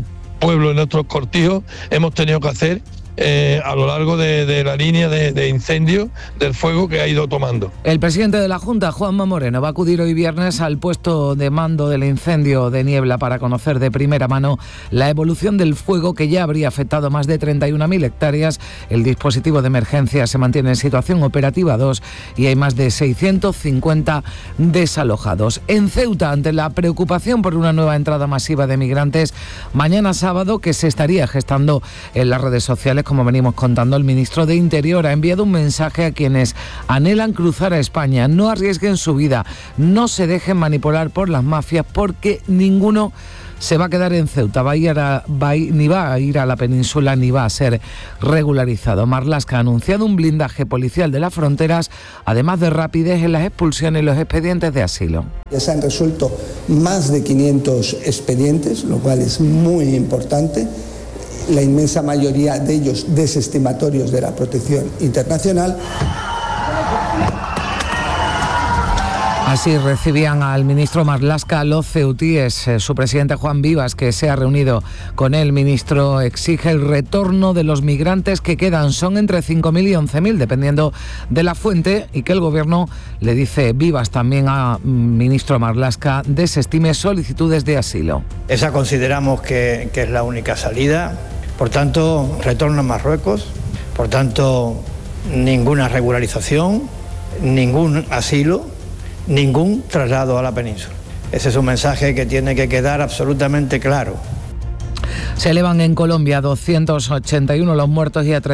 pueblos, en nuestros cortijos, hemos tenido que hacer a lo largo de la línea de incendio del fuego que ha ido tomando. El presidente de la Junta, Juanma Moreno, va a acudir hoy viernes al puesto de mando del incendio de Niebla para conocer de primera mano la evolución del fuego que ya habría afectado más de 31.000 hectáreas. El dispositivo de emergencia se mantiene en situación operativa 2 y hay más de 650 desalojados. En Ceuta, ante la preocupación por una nueva entrada masiva de migrantes, mañana sábado, que se estaría gestando en las redes sociales, como venimos contando, el ministro de Interior ha enviado un mensaje a quienes anhelan cruzar a España: no arriesguen su vida, no se dejen manipular por las mafias, porque ninguno se va a quedar en Ceuta, ni va a ir a la península, ni va a ser regularizado. Marlaska ha anunciado un blindaje policial de las fronteras, además de rapidez en las expulsiones y los expedientes de asilo. Ya se han resuelto más de 500 expedientes, lo cual es muy importante. La inmensa mayoría de ellos desestimatorios de la protección internacional. Así recibían al ministro Marlaska los ceutíes. Su presidente Juan Vivas, que se ha reunido con el ministro, exige el retorno de los migrantes que quedan. Son entre 5.000 y 11.000, dependiendo de la fuente, y que el gobierno, le dice Vivas también a ministro Marlaska, desestime solicitudes de asilo. Esa consideramos que es la única salida. Por tanto, retorno a Marruecos. Por tanto, ninguna regularización, ningún asilo, ningún traslado a la península. Ese es un mensaje que tiene que quedar absolutamente claro. Se elevan en Colombia 281 los muertos y a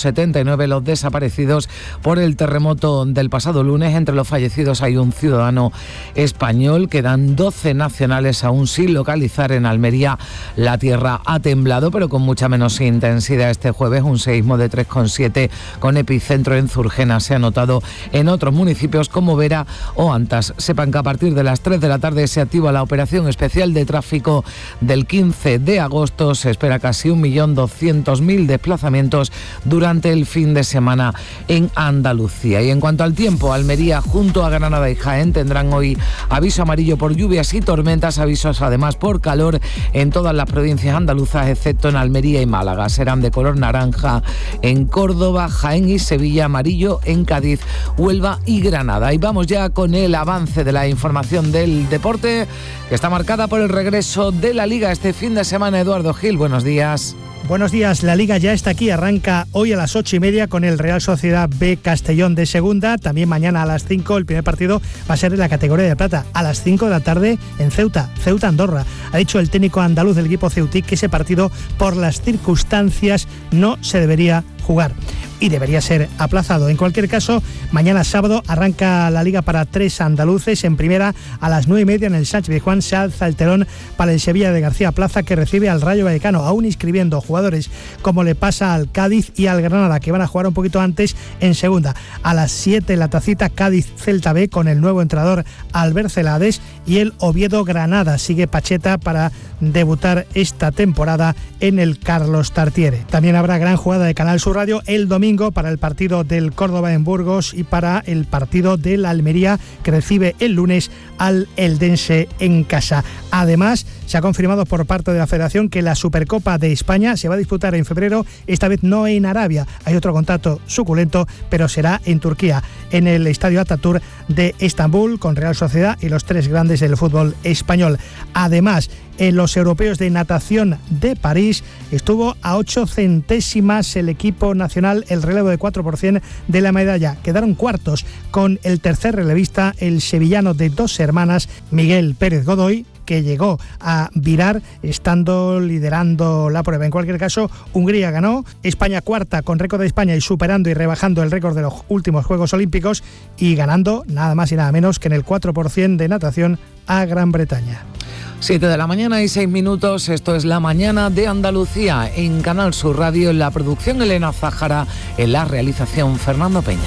379 los desaparecidos por el terremoto del pasado lunes. Entre los fallecidos hay un ciudadano español. Quedan 12 nacionales aún sin localizar. En Almería la tierra ha temblado, pero con mucha menos intensidad. Este jueves un seísmo de 3,7 con epicentro en Zurgena se ha notado en otros municipios como Vera o Antas. Sepan que a partir de las 3 de la tarde se activa la operación especial de tráfico del 15 de agosto. Se espera casi 1.200.000 desplazamientos durante el fin de semana en Andalucía. Y en cuanto al tiempo, Almería junto a Granada y Jaén tendrán hoy aviso amarillo por lluvias y tormentas, avisos además por calor en todas las provincias andaluzas excepto en Almería y Málaga. Serán de color naranja en Córdoba, Jaén y Sevilla, amarillo en Cádiz, Huelva y Granada. Y vamos ya con el avance de la información del deporte, que está marcada por el regreso de la Liga este fin de semana. Eduardo Gil, buenos días. Buenos días, la Liga ya está aquí, arranca hoy a las 8:30 con el Real Sociedad B Castellón de segunda, también mañana a las 5 el primer partido va a ser en la categoría de plata, a las 5 de la tarde en Ceuta Andorra. Ha dicho el técnico andaluz del equipo ceutí que ese partido por las circunstancias no se debería jugar y debería ser aplazado. En cualquier caso, mañana sábado arranca la Liga para 3 andaluces. En primera, a las 9:30 en el Sánchez-Pizjuán se alza el telón para el Sevilla de García Plaza, que recibe al Rayo Vallecano, aún inscribiendo jugadores como le pasa al Cádiz y al Granada, que van a jugar un poquito antes en segunda. A las 7 la Tacita Cádiz-Celta B con el nuevo entrenador Albert Celades, y el Oviedo-Granada. Sigue Pacheta para debutar esta temporada en el Carlos Tartiere. También habrá gran jugada de Canal Sur Radio el domingo para el partido del Córdoba en Burgos y para el partido del Almería, que recibe el lunes al Eldense en casa. Además, se ha confirmado por parte de la Federación que la Supercopa de España se va a disputar en febrero, esta vez no en Arabia. Hay otro contrato suculento, pero será en Turquía, en el Estadio Atatürk de Estambul, con Real Sociedad y los 3 grandes del fútbol español. Además, en los europeos de natación de París estuvo a 8 centésimas el equipo nacional, el relevo de 4% de la medalla. Quedaron cuartos con el tercer relevista, el sevillano de 2 hermanas, Miguel Pérez Godoy, que llegó a virar estando liderando la prueba. En cualquier caso, Hungría ganó, España cuarta con récord de España y superando y rebajando el récord de los últimos Juegos Olímpicos, y ganando nada más y nada menos que en el 4% de natación a Gran Bretaña. 7 de la mañana y 6 minutos, esto es La Mañana de Andalucía en Canal Sur Radio, en la producción Elena Zájara, en la realización Fernando Peña.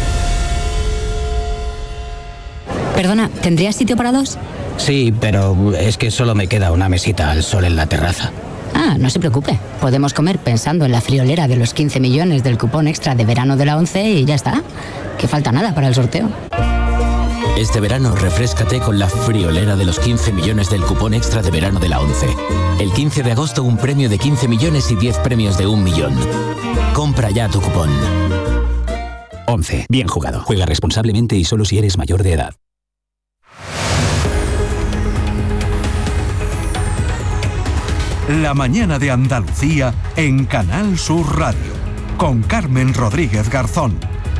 Perdona, ¿tendrías sitio para 2? Sí, pero es que solo me queda una mesita al sol en la terraza. Ah, no se preocupe. Podemos comer pensando en la friolera de los 15 millones del cupón extra de verano de la ONCE y ya está. Que falta nada para el sorteo. Este verano refréscate con la friolera de los 15 millones del cupón extra de verano de la ONCE. El 15 de agosto un premio de 15 millones y 10 premios de 1 millón. Compra ya tu cupón. ONCE. Bien jugado. Juega responsablemente y solo si eres mayor de edad. La mañana de Andalucía en Canal Sur Radio. Con Carmen Rodríguez Garzón.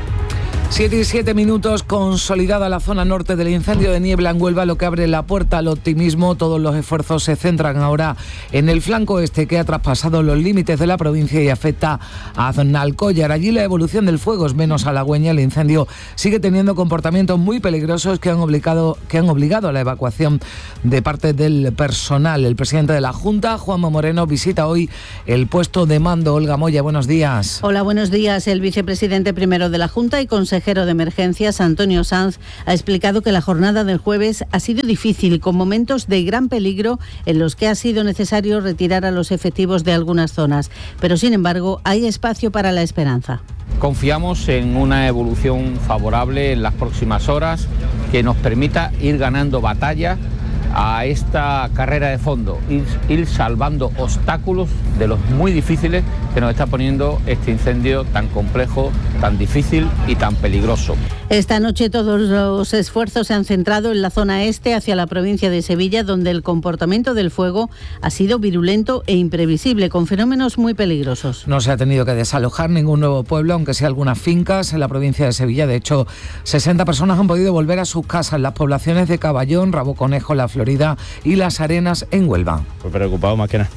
7 y 7 minutos, consolidada la zona norte del incendio de Niebla en Huelva, lo que abre la puerta al optimismo. Todos los esfuerzos se centran ahora en el flanco este, que ha traspasado los límites de la provincia y afecta a Aznalcóllar. Allí la evolución del fuego es menos halagüeña. El incendio sigue teniendo comportamientos muy peligrosos que han obligado a la evacuación de parte del personal. El presidente de la Junta, Juanma Moreno, visita hoy el puesto de mando. Olga Moya, buenos días. Hola, buenos días. El vicepresidente primero de la Junta y consejero de Emergencias, Antonio Sanz, ha explicado que la jornada del jueves ha sido difícil, con momentos de gran peligro en los que ha sido necesario retirar a los efectivos de algunas zonas. Pero, sin embargo, hay espacio para la esperanza. Confiamos en una evolución favorable en las próximas horas que nos permita ir ganando batalla a esta carrera de fondo, ir salvando obstáculos de los muy difíciles que nos está poniendo este incendio tan complejo, tan difícil y tan peligroso. Esta noche todos los esfuerzos se han centrado en la zona este, hacia la provincia de Sevilla, donde el comportamiento del fuego ha sido virulento e imprevisible, con fenómenos muy peligrosos. No se ha tenido que desalojar ningún nuevo pueblo, aunque sí algunas fincas en la provincia de Sevilla. De hecho, 60 personas han podido volver a sus casas en las poblaciones de Caballón, Rabo Conejo, La Florida y Las Arenas en Huelva. Pues preocupado más que nada.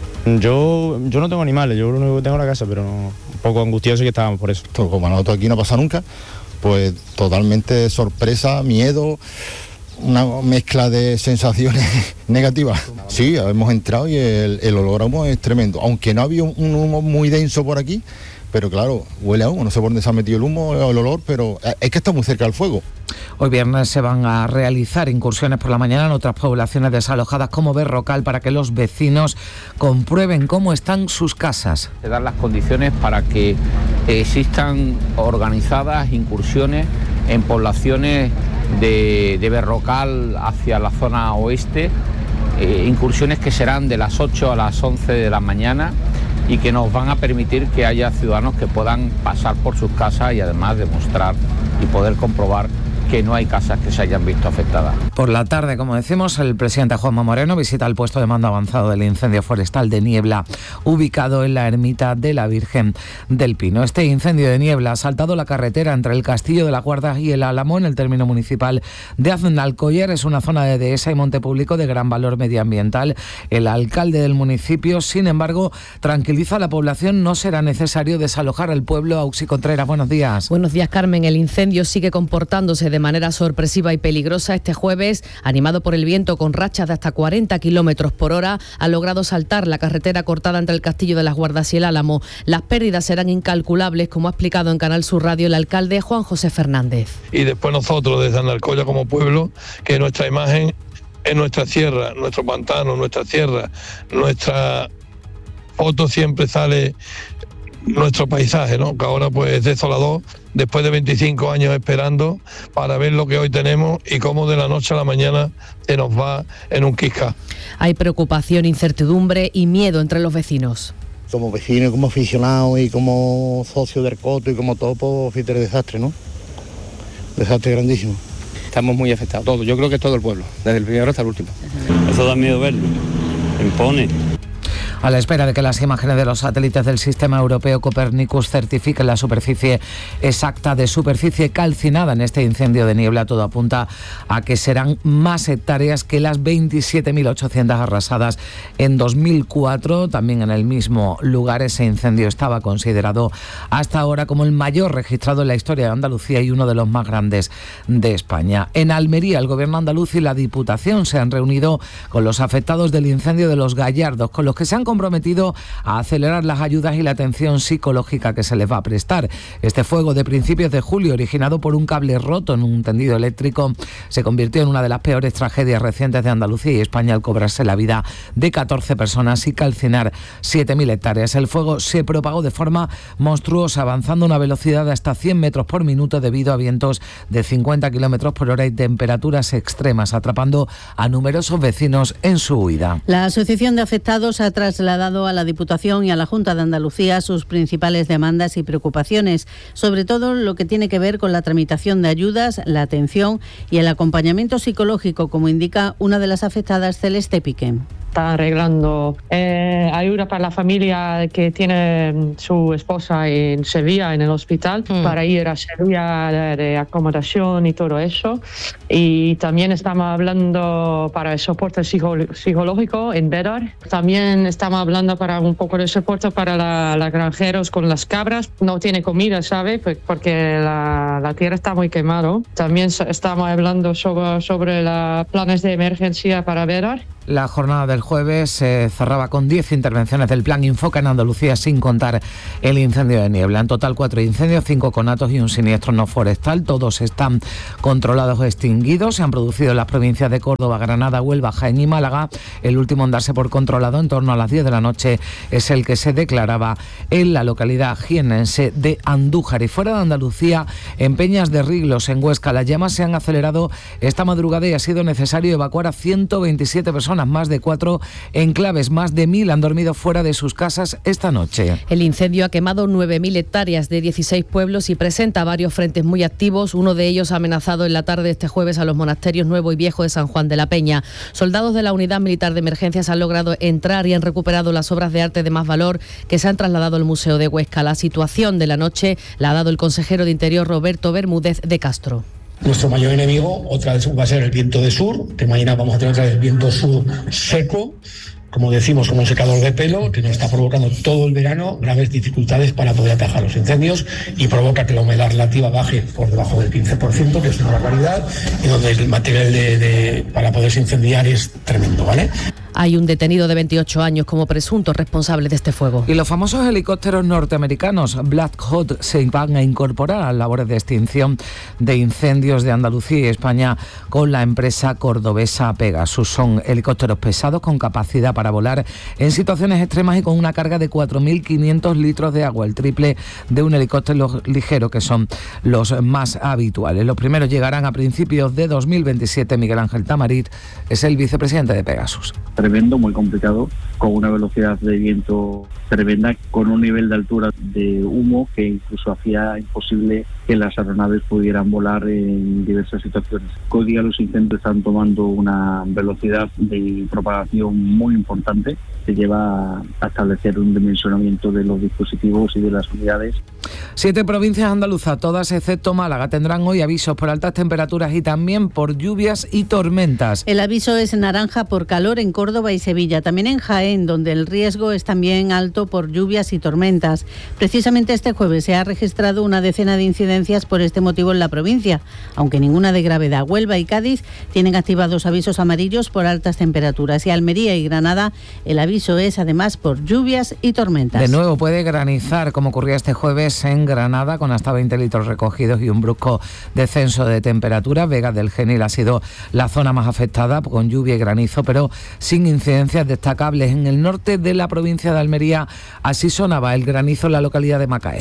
Yo no tengo animales, yo lo único que tengo es la casa, pero un poco angustioso que estábamos por eso. Como nosotros aquí no pasa nunca, pues totalmente sorpresa, miedo, una mezcla de sensaciones negativas. Sí, hemos entrado y el olor a humo es tremendo, aunque no había un humo muy denso por aquí, pero claro, huele a humo, no sé por dónde se ha metido el humo o el olor, pero es que está muy cerca del fuego. Hoy viernes se van a realizar incursiones por la mañana en otras poblaciones desalojadas como Berrocal para que los vecinos comprueben cómo están sus casas. Se dan las condiciones para que existan organizadas incursiones en poblaciones de Berrocal hacia la zona oeste, incursiones que serán de las 8 a las 11 de la mañana y que nos van a permitir que haya ciudadanos que puedan pasar por sus casas y además demostrar y poder comprobar que no hay casas que se hayan visto afectadas. Por la tarde, como decimos, el presidente Juanma Moreno visita el puesto de mando avanzado del incendio forestal de Niebla, ubicado en la ermita de la Virgen del Pino. Este incendio de Niebla ha saltado la carretera entre el Castillo de la Guarda y el Álamo, en el término municipal de Aznalcóllar. Es una zona de dehesa y monte público de gran valor medioambiental. El alcalde del municipio, sin embargo, tranquiliza a la población. No será necesario desalojar el pueblo. Auxi Contreras, buenos días. Buenos días, Carmen. El incendio sigue comportándose de manera sorpresiva y peligrosa. Este jueves, animado por el viento con rachas de hasta 40 kilómetros por hora, ha logrado saltar la carretera cortada entre el Castillo de las Guardas y el Álamo. Las pérdidas serán incalculables, como ha explicado en Canal Sur Radio el alcalde Juan José Fernández. Y después nosotros desde Aznalcóllar como pueblo, que nuestra imagen es nuestra sierra, nuestro pantano, nuestra sierra, nuestra foto siempre sale nuestro paisaje, ¿no? Que ahora pues es desolador, después de 25 años esperando para ver lo que hoy tenemos y cómo de la noche a la mañana se nos va en un quisca. Hay preocupación, incertidumbre y miedo entre los vecinos. Como vecinos, como aficionados y como socios del Coto y como todo, pues fíjate el desastre, ¿no? Desastre grandísimo. Estamos muy afectados, todos, yo creo que todo el pueblo, desde el primero hasta el último. Eso da miedo verlo, impone. A la espera de que las imágenes de los satélites del sistema europeo Copernicus certifiquen la superficie exacta de superficie calcinada en este incendio de Niebla, todo apunta a que serán más hectáreas que las 27.800 arrasadas en 2004. También en el mismo lugar ese incendio estaba considerado hasta ahora como el mayor registrado en la historia de Andalucía y uno de los más grandes de España. En Almería, el gobierno andaluz y la Diputación se han reunido con los afectados del incendio de Los Gallardos, con los que se han comprometido a acelerar las ayudas y la atención psicológica que se les va a prestar. Este fuego de principios de julio, originado por un cable roto en un tendido eléctrico, se convirtió en una de las peores tragedias recientes de Andalucía y España al cobrarse la vida de 14 personas y calcinar 7.000 hectáreas. El fuego se propagó de forma monstruosa, avanzando a una velocidad de hasta 100 metros por minuto debido a vientos de 50 kilómetros por hora y temperaturas extremas, atrapando a numerosos vecinos en su huida. La Asociación de Afectados ha trasladado a la Diputación y a la Junta de Andalucía sus principales demandas y preocupaciones, sobre todo lo que tiene que ver con la tramitación de ayudas, la atención y el acompañamiento psicológico, como indica una de las afectadas, Celeste Piqué. Está arreglando ayuda para la familia que tiene su esposa en Sevilla, en el hospital, para ir a Sevilla de acomodación y todo eso. Y también estamos hablando para el soporte psicológico en Bedar. También estamos hablando para un poco de soporte para los granjeros con las cabras. No tiene comida, ¿sabe? Porque la tierra está muy quemada. También estamos hablando sobre los planes de emergencia para Bedar. La jornada del jueves se cerraba con 10 intervenciones del plan Infoca en Andalucía, sin contar el incendio de Niebla. En total 4 incendios, 5 conatos y un siniestro no forestal. Todos están controlados o extinguidos. Se han producido en las provincias de Córdoba, Granada, Huelva, Jaén y Málaga. El último en darse por controlado en torno a las 10 de la noche es el que se declaraba en la localidad jiennense de Andújar. Y fuera de Andalucía, en Peñas de Riglos, en Huesca, las llamas se han acelerado esta madrugada y ha sido necesario evacuar a 127 personas. Más de 4 enclaves, más de 1.000 han dormido fuera de sus casas esta noche. El incendio ha quemado 9.000 hectáreas de 16 pueblos y presenta varios frentes muy activos. Uno de ellos ha amenazado en la tarde de este jueves a los monasterios Nuevo y Viejo de San Juan de la Peña. Soldados de la Unidad Militar de Emergencias han logrado entrar y han recuperado las obras de arte de más valor que se han trasladado al Museo de Huesca. La situación de la noche la ha dado el consejero de Interior Roberto Bermúdez de Castro. Nuestro mayor enemigo otra vez va a ser el viento de sur, que mañana vamos a tener otra vez el viento sur seco, como decimos, como un secador de pelo, que nos está provocando todo el verano graves dificultades para poder atajar los incendios y provoca que la humedad relativa baje por debajo del 15%, que es una barbaridad, y donde el material para poderse incendiar es tremendo, ¿vale? Hay un detenido de 28 años como presunto responsable de este fuego. Y los famosos helicópteros norteamericanos Black Hawk se van a incorporar a las labores de extinción de incendios de Andalucía y España con la empresa cordobesa Pegasus. Son helicópteros pesados con capacidad para volar en situaciones extremas y con una carga de 4.500 litros de agua, el triple de un helicóptero ligero, que son los más habituales. Los primeros llegarán a principios de 2027. Miguel Ángel Tamarit es el vicepresidente de Pegasus. Tremendo, muy complicado, con una velocidad de viento tremenda, con un nivel de altura de humo que incluso hacía imposible que las aeronaves pudieran volar en diversas situaciones. Hoy día los incendios están tomando una velocidad de propagación muy importante que lleva a establecer un dimensionamiento de los dispositivos y de las unidades. 7 provincias andaluzas, todas excepto Málaga, tendrán hoy avisos por altas temperaturas y también por lluvias y tormentas. El aviso es naranja por calor en Córdoba y Sevilla, también en Jaén, donde el riesgo es también alto por lluvias y tormentas. Precisamente este jueves se ha registrado una decena de incidencias por este motivo en la provincia, aunque ninguna de gravedad. Huelva y Cádiz tienen activados avisos amarillos por altas temperaturas y Almería y Granada el aviso es además por lluvias y tormentas. De nuevo puede granizar, como ocurría este jueves en Granada, con hasta 20 litros recogidos y un brusco descenso de temperatura. Vega del Genil ha sido la zona más afectada, con lluvia y granizo, pero sin incidencias destacables. En el norte de la provincia de Almería así sonaba el granizo en la localidad de Macael.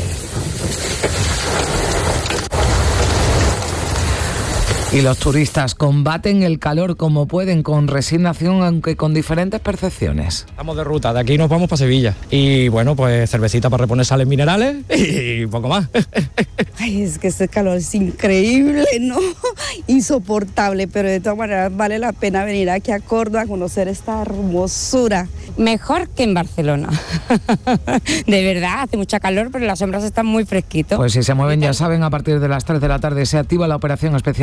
Y los turistas combaten el calor como pueden, con resignación, aunque con diferentes percepciones. Estamos de ruta, de aquí nos vamos para Sevilla. Y bueno, pues cervecita para reponer sales minerales y poco más. Ay, es que ese calor es increíble, ¿no? Insoportable, pero de todas maneras vale la pena venir aquí a Córdoba a conocer esta hermosura. Mejor que en Barcelona. De verdad, hace mucha calor, pero las sombras están muy fresquitas. Pues si se mueven, ya saben, a partir de las 3 de la tarde se activa la operación especial de tráfico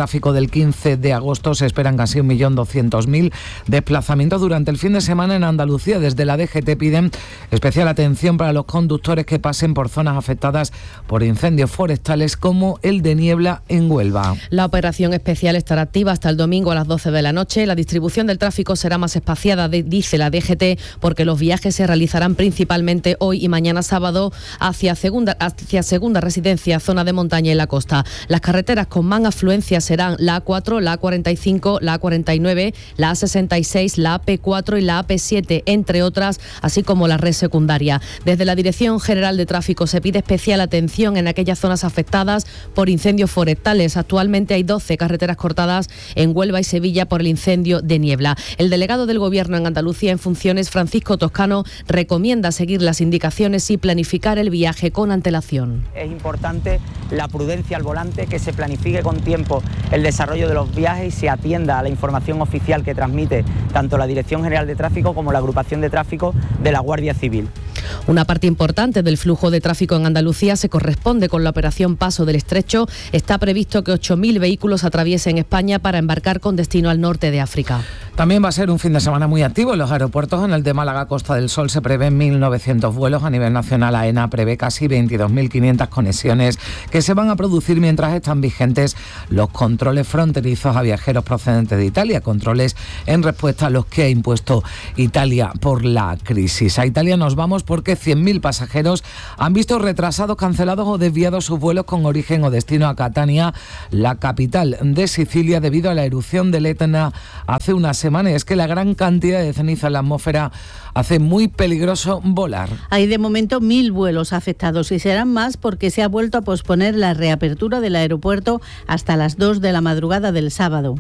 tráfico del 15 de agosto se esperan casi 1.200.000 desplazamientos durante el fin de semana en Andalucía. Desde la DGT piden especial atención para los conductores que pasen por zonas afectadas por incendios forestales como el de Niebla en Huelva. La operación especial estará activa hasta el domingo a las 12 de la noche. La distribución del tráfico será más espaciada, dice la DGT, porque los viajes se realizarán principalmente hoy y mañana sábado hacia segunda residencia, zona de montaña y la costa. Las carreteras con más afluencia serán la A4, la A45, la A49, la A66, la AP4 y la AP7, entre otras, así como la red secundaria. Desde la Dirección General de Tráfico se pide especial atención en aquellas zonas afectadas por incendios forestales. Actualmente hay 12 carreteras cortadas en Huelva y Sevilla por el incendio de Niebla. El delegado del Gobierno en Andalucía en funciones, Francisco Toscano, recomienda seguir las indicaciones y planificar el viaje con antelación. Es importante la prudencia al volante, que se planifique con tiempo el desarrollo de los viajes y se atienda a la información oficial que transmite tanto la Dirección General de Tráfico como la Agrupación de Tráfico de la Guardia Civil. Una parte importante del flujo de tráfico en Andalucía se corresponde con la operación Paso del Estrecho. Está previsto que 8.000 vehículos atraviesen España para embarcar con destino al norte de África. También va a ser un fin de semana muy activo en los aeropuertos. En el de Málaga, Costa del Sol, se prevén 1.900 vuelos. A nivel nacional, AENA prevé casi 22.500 conexiones que se van a producir mientras están vigentes los controles fronterizos a viajeros procedentes de Italia, controles en respuesta a los que ha impuesto Italia por la crisis. A Italia nos vamos porque 100.000 pasajeros han visto retrasados, cancelados o desviados sus vuelos con origen o destino a Catania, la capital de Sicilia, debido a la erupción del Etna hace una semana. Y es que la gran cantidad de ceniza en la atmósfera hace muy peligroso volar. Hay de momento 1.000 vuelos afectados y serán más porque se ha vuelto a posponer la reapertura del aeropuerto hasta las 2 de la madrugada del sábado.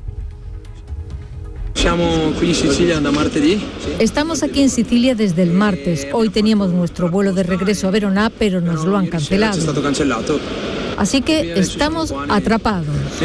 Estamos aquí en Sicilia desde el martes. Hoy teníamos nuestro vuelo de regreso a Verona, pero nos lo han cancelado. Así que estamos atrapados.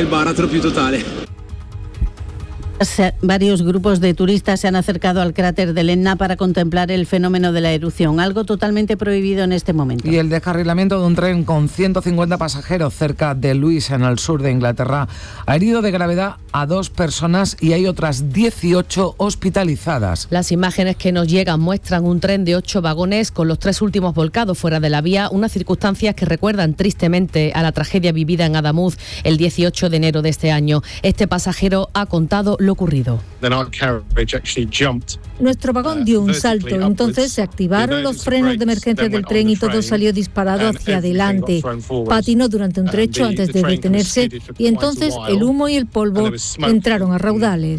Varios grupos de turistas se han acercado al cráter del Etna para contemplar el fenómeno de la erupción, algo totalmente prohibido en este momento. Y el descarrilamiento de un tren con 150 pasajeros cerca de Lewis, en el sur de Inglaterra, ha herido de gravedad a 2 personas y hay otras 18 hospitalizadas. Las imágenes que nos llegan muestran un tren de 8 vagones con los 3 últimos volcados fuera de la vía, unas circunstancias que recuerdan tristemente a la tragedia vivida en Adamuz el 18 de enero de este año. Este pasajero ha contado lo ocurrido. Nuestro vagón dio un salto, entonces se activaron los frenos de emergencia del tren y todo salió disparado hacia adelante. Patinó durante un trecho antes de detenerse y entonces el humo y el polvo entraron a raudales.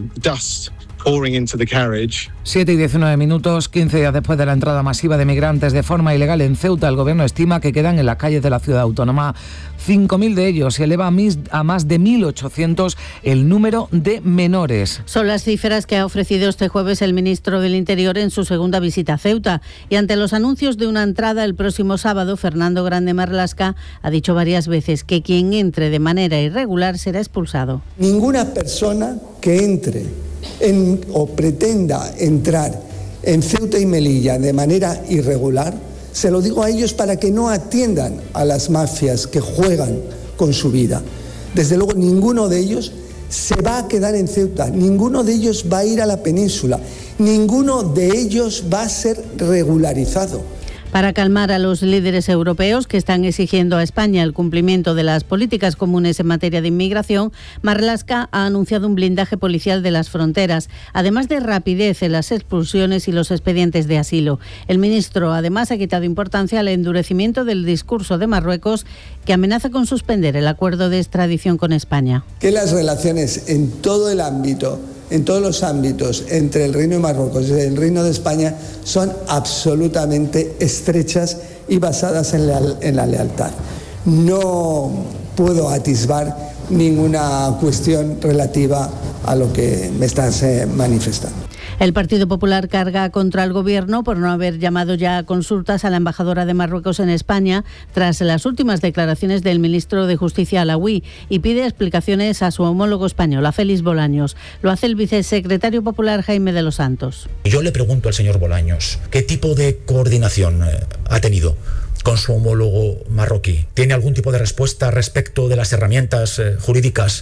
7:19 minutos, 15 días después de la entrada masiva de migrantes de forma ilegal en Ceuta, el gobierno estima que quedan en las calles de la ciudad autónoma 5.000 de ellos y eleva a más de 1.800 el número de menores. Son las cifras que ha ofrecido este jueves el ministro del Interior en su segunda visita a Ceuta. Y ante los anuncios de una entrada el próximo sábado, Fernando Grande Marlaska ha dicho varias veces que quien entre de manera irregular será expulsado. Ninguna persona que entre o pretenda entrar en Ceuta y Melilla de manera irregular, se lo digo a ellos para que no atiendan a las mafias que juegan con su vida. Desde luego ninguno de ellos se va a quedar en Ceuta, ninguno de ellos va a ir a la península, ninguno de ellos va a ser regularizado. Para calmar a los líderes europeos que están exigiendo a España el cumplimiento de las políticas comunes en materia de inmigración, Marlaska ha anunciado un blindaje policial de las fronteras, además de rapidez en las expulsiones y los expedientes de asilo. El ministro además ha quitado importancia al endurecimiento del discurso de Marruecos, que amenaza con suspender el acuerdo de extradición con España. Que las relaciones en todo el ámbito, en todos los ámbitos entre el Reino de Marruecos y el Reino de España son absolutamente estrechas y basadas en la lealtad. No puedo atisbar ninguna cuestión relativa a lo que me estás manifestando. El Partido Popular carga contra el Gobierno por no haber llamado ya a consultas a la embajadora de Marruecos en España tras las últimas declaraciones del ministro de Justicia alawí y pide explicaciones a su homólogo español, a Félix Bolaños. Lo hace el vicesecretario popular Jaime de los Santos. Yo le pregunto al señor Bolaños, ¿qué tipo de coordinación ha tenido con su homólogo marroquí? ¿Tiene algún tipo de respuesta respecto de las herramientas jurídicas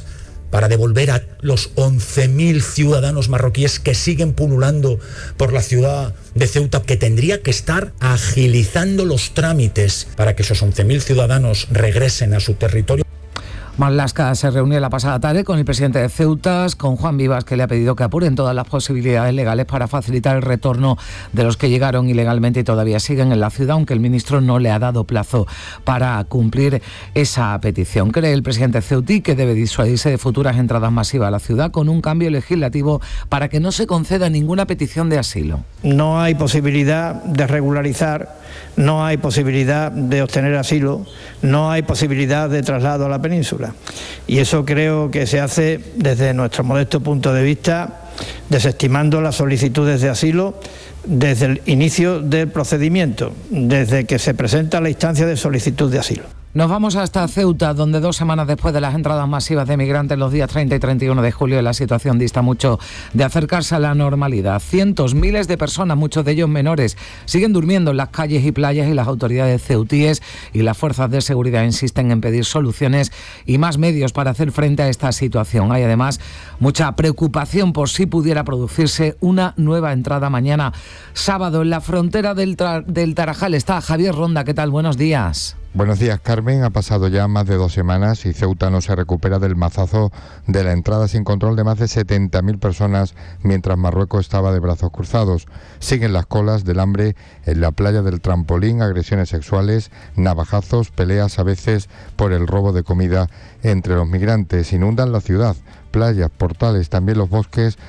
para devolver a los 11.000 ciudadanos marroquíes que siguen pululando por la ciudad de Ceuta, que tendría que estar agilizando los trámites para que esos 11.000 ciudadanos regresen a su territorio. Marlaska se reunió la pasada tarde con el presidente de Ceuta, con Juan Vivas, que le ha pedido que apuren todas las posibilidades legales para facilitar el retorno de los que llegaron ilegalmente y todavía siguen en la ciudad, aunque el ministro no le ha dado plazo para cumplir esa petición. Cree el presidente ceutí que debe disuadirse de futuras entradas masivas a la ciudad con un cambio legislativo para que no se conceda ninguna petición de asilo. No hay posibilidad de regularizar, no hay posibilidad de obtener asilo, no hay posibilidad de traslado a la península. Y eso creo que se hace desde nuestro modesto punto de vista, desestimando las solicitudes de asilo desde el inicio del procedimiento, desde que se presenta la instancia de solicitud de asilo. Nos vamos hasta Ceuta, donde 2 semanas después de las entradas masivas de migrantes los días 30 y 31 de julio, la situación dista mucho de acercarse a la normalidad. Cientos, miles de personas, muchos de ellos menores, siguen durmiendo en las calles y playas, y las autoridades ceutíes y las fuerzas de seguridad insisten en pedir soluciones y más medios para hacer frente a esta situación. Hay además mucha preocupación por si pudiera producirse una nueva entrada mañana sábado en la frontera del Tarajal. Está Javier Ronda. ¿Qué tal? Buenos días. Buenos días, Carmen. Ha pasado ya más de 2 semanas y Ceuta no se recupera del mazazo de la entrada sin control de más de 70.000 personas mientras Marruecos estaba de brazos cruzados. Siguen las colas del hambre en la playa del Trampolín, agresiones sexuales, navajazos, peleas a veces por el robo de comida entre los migrantes. Inundan la ciudad, playas, portales, también los bosques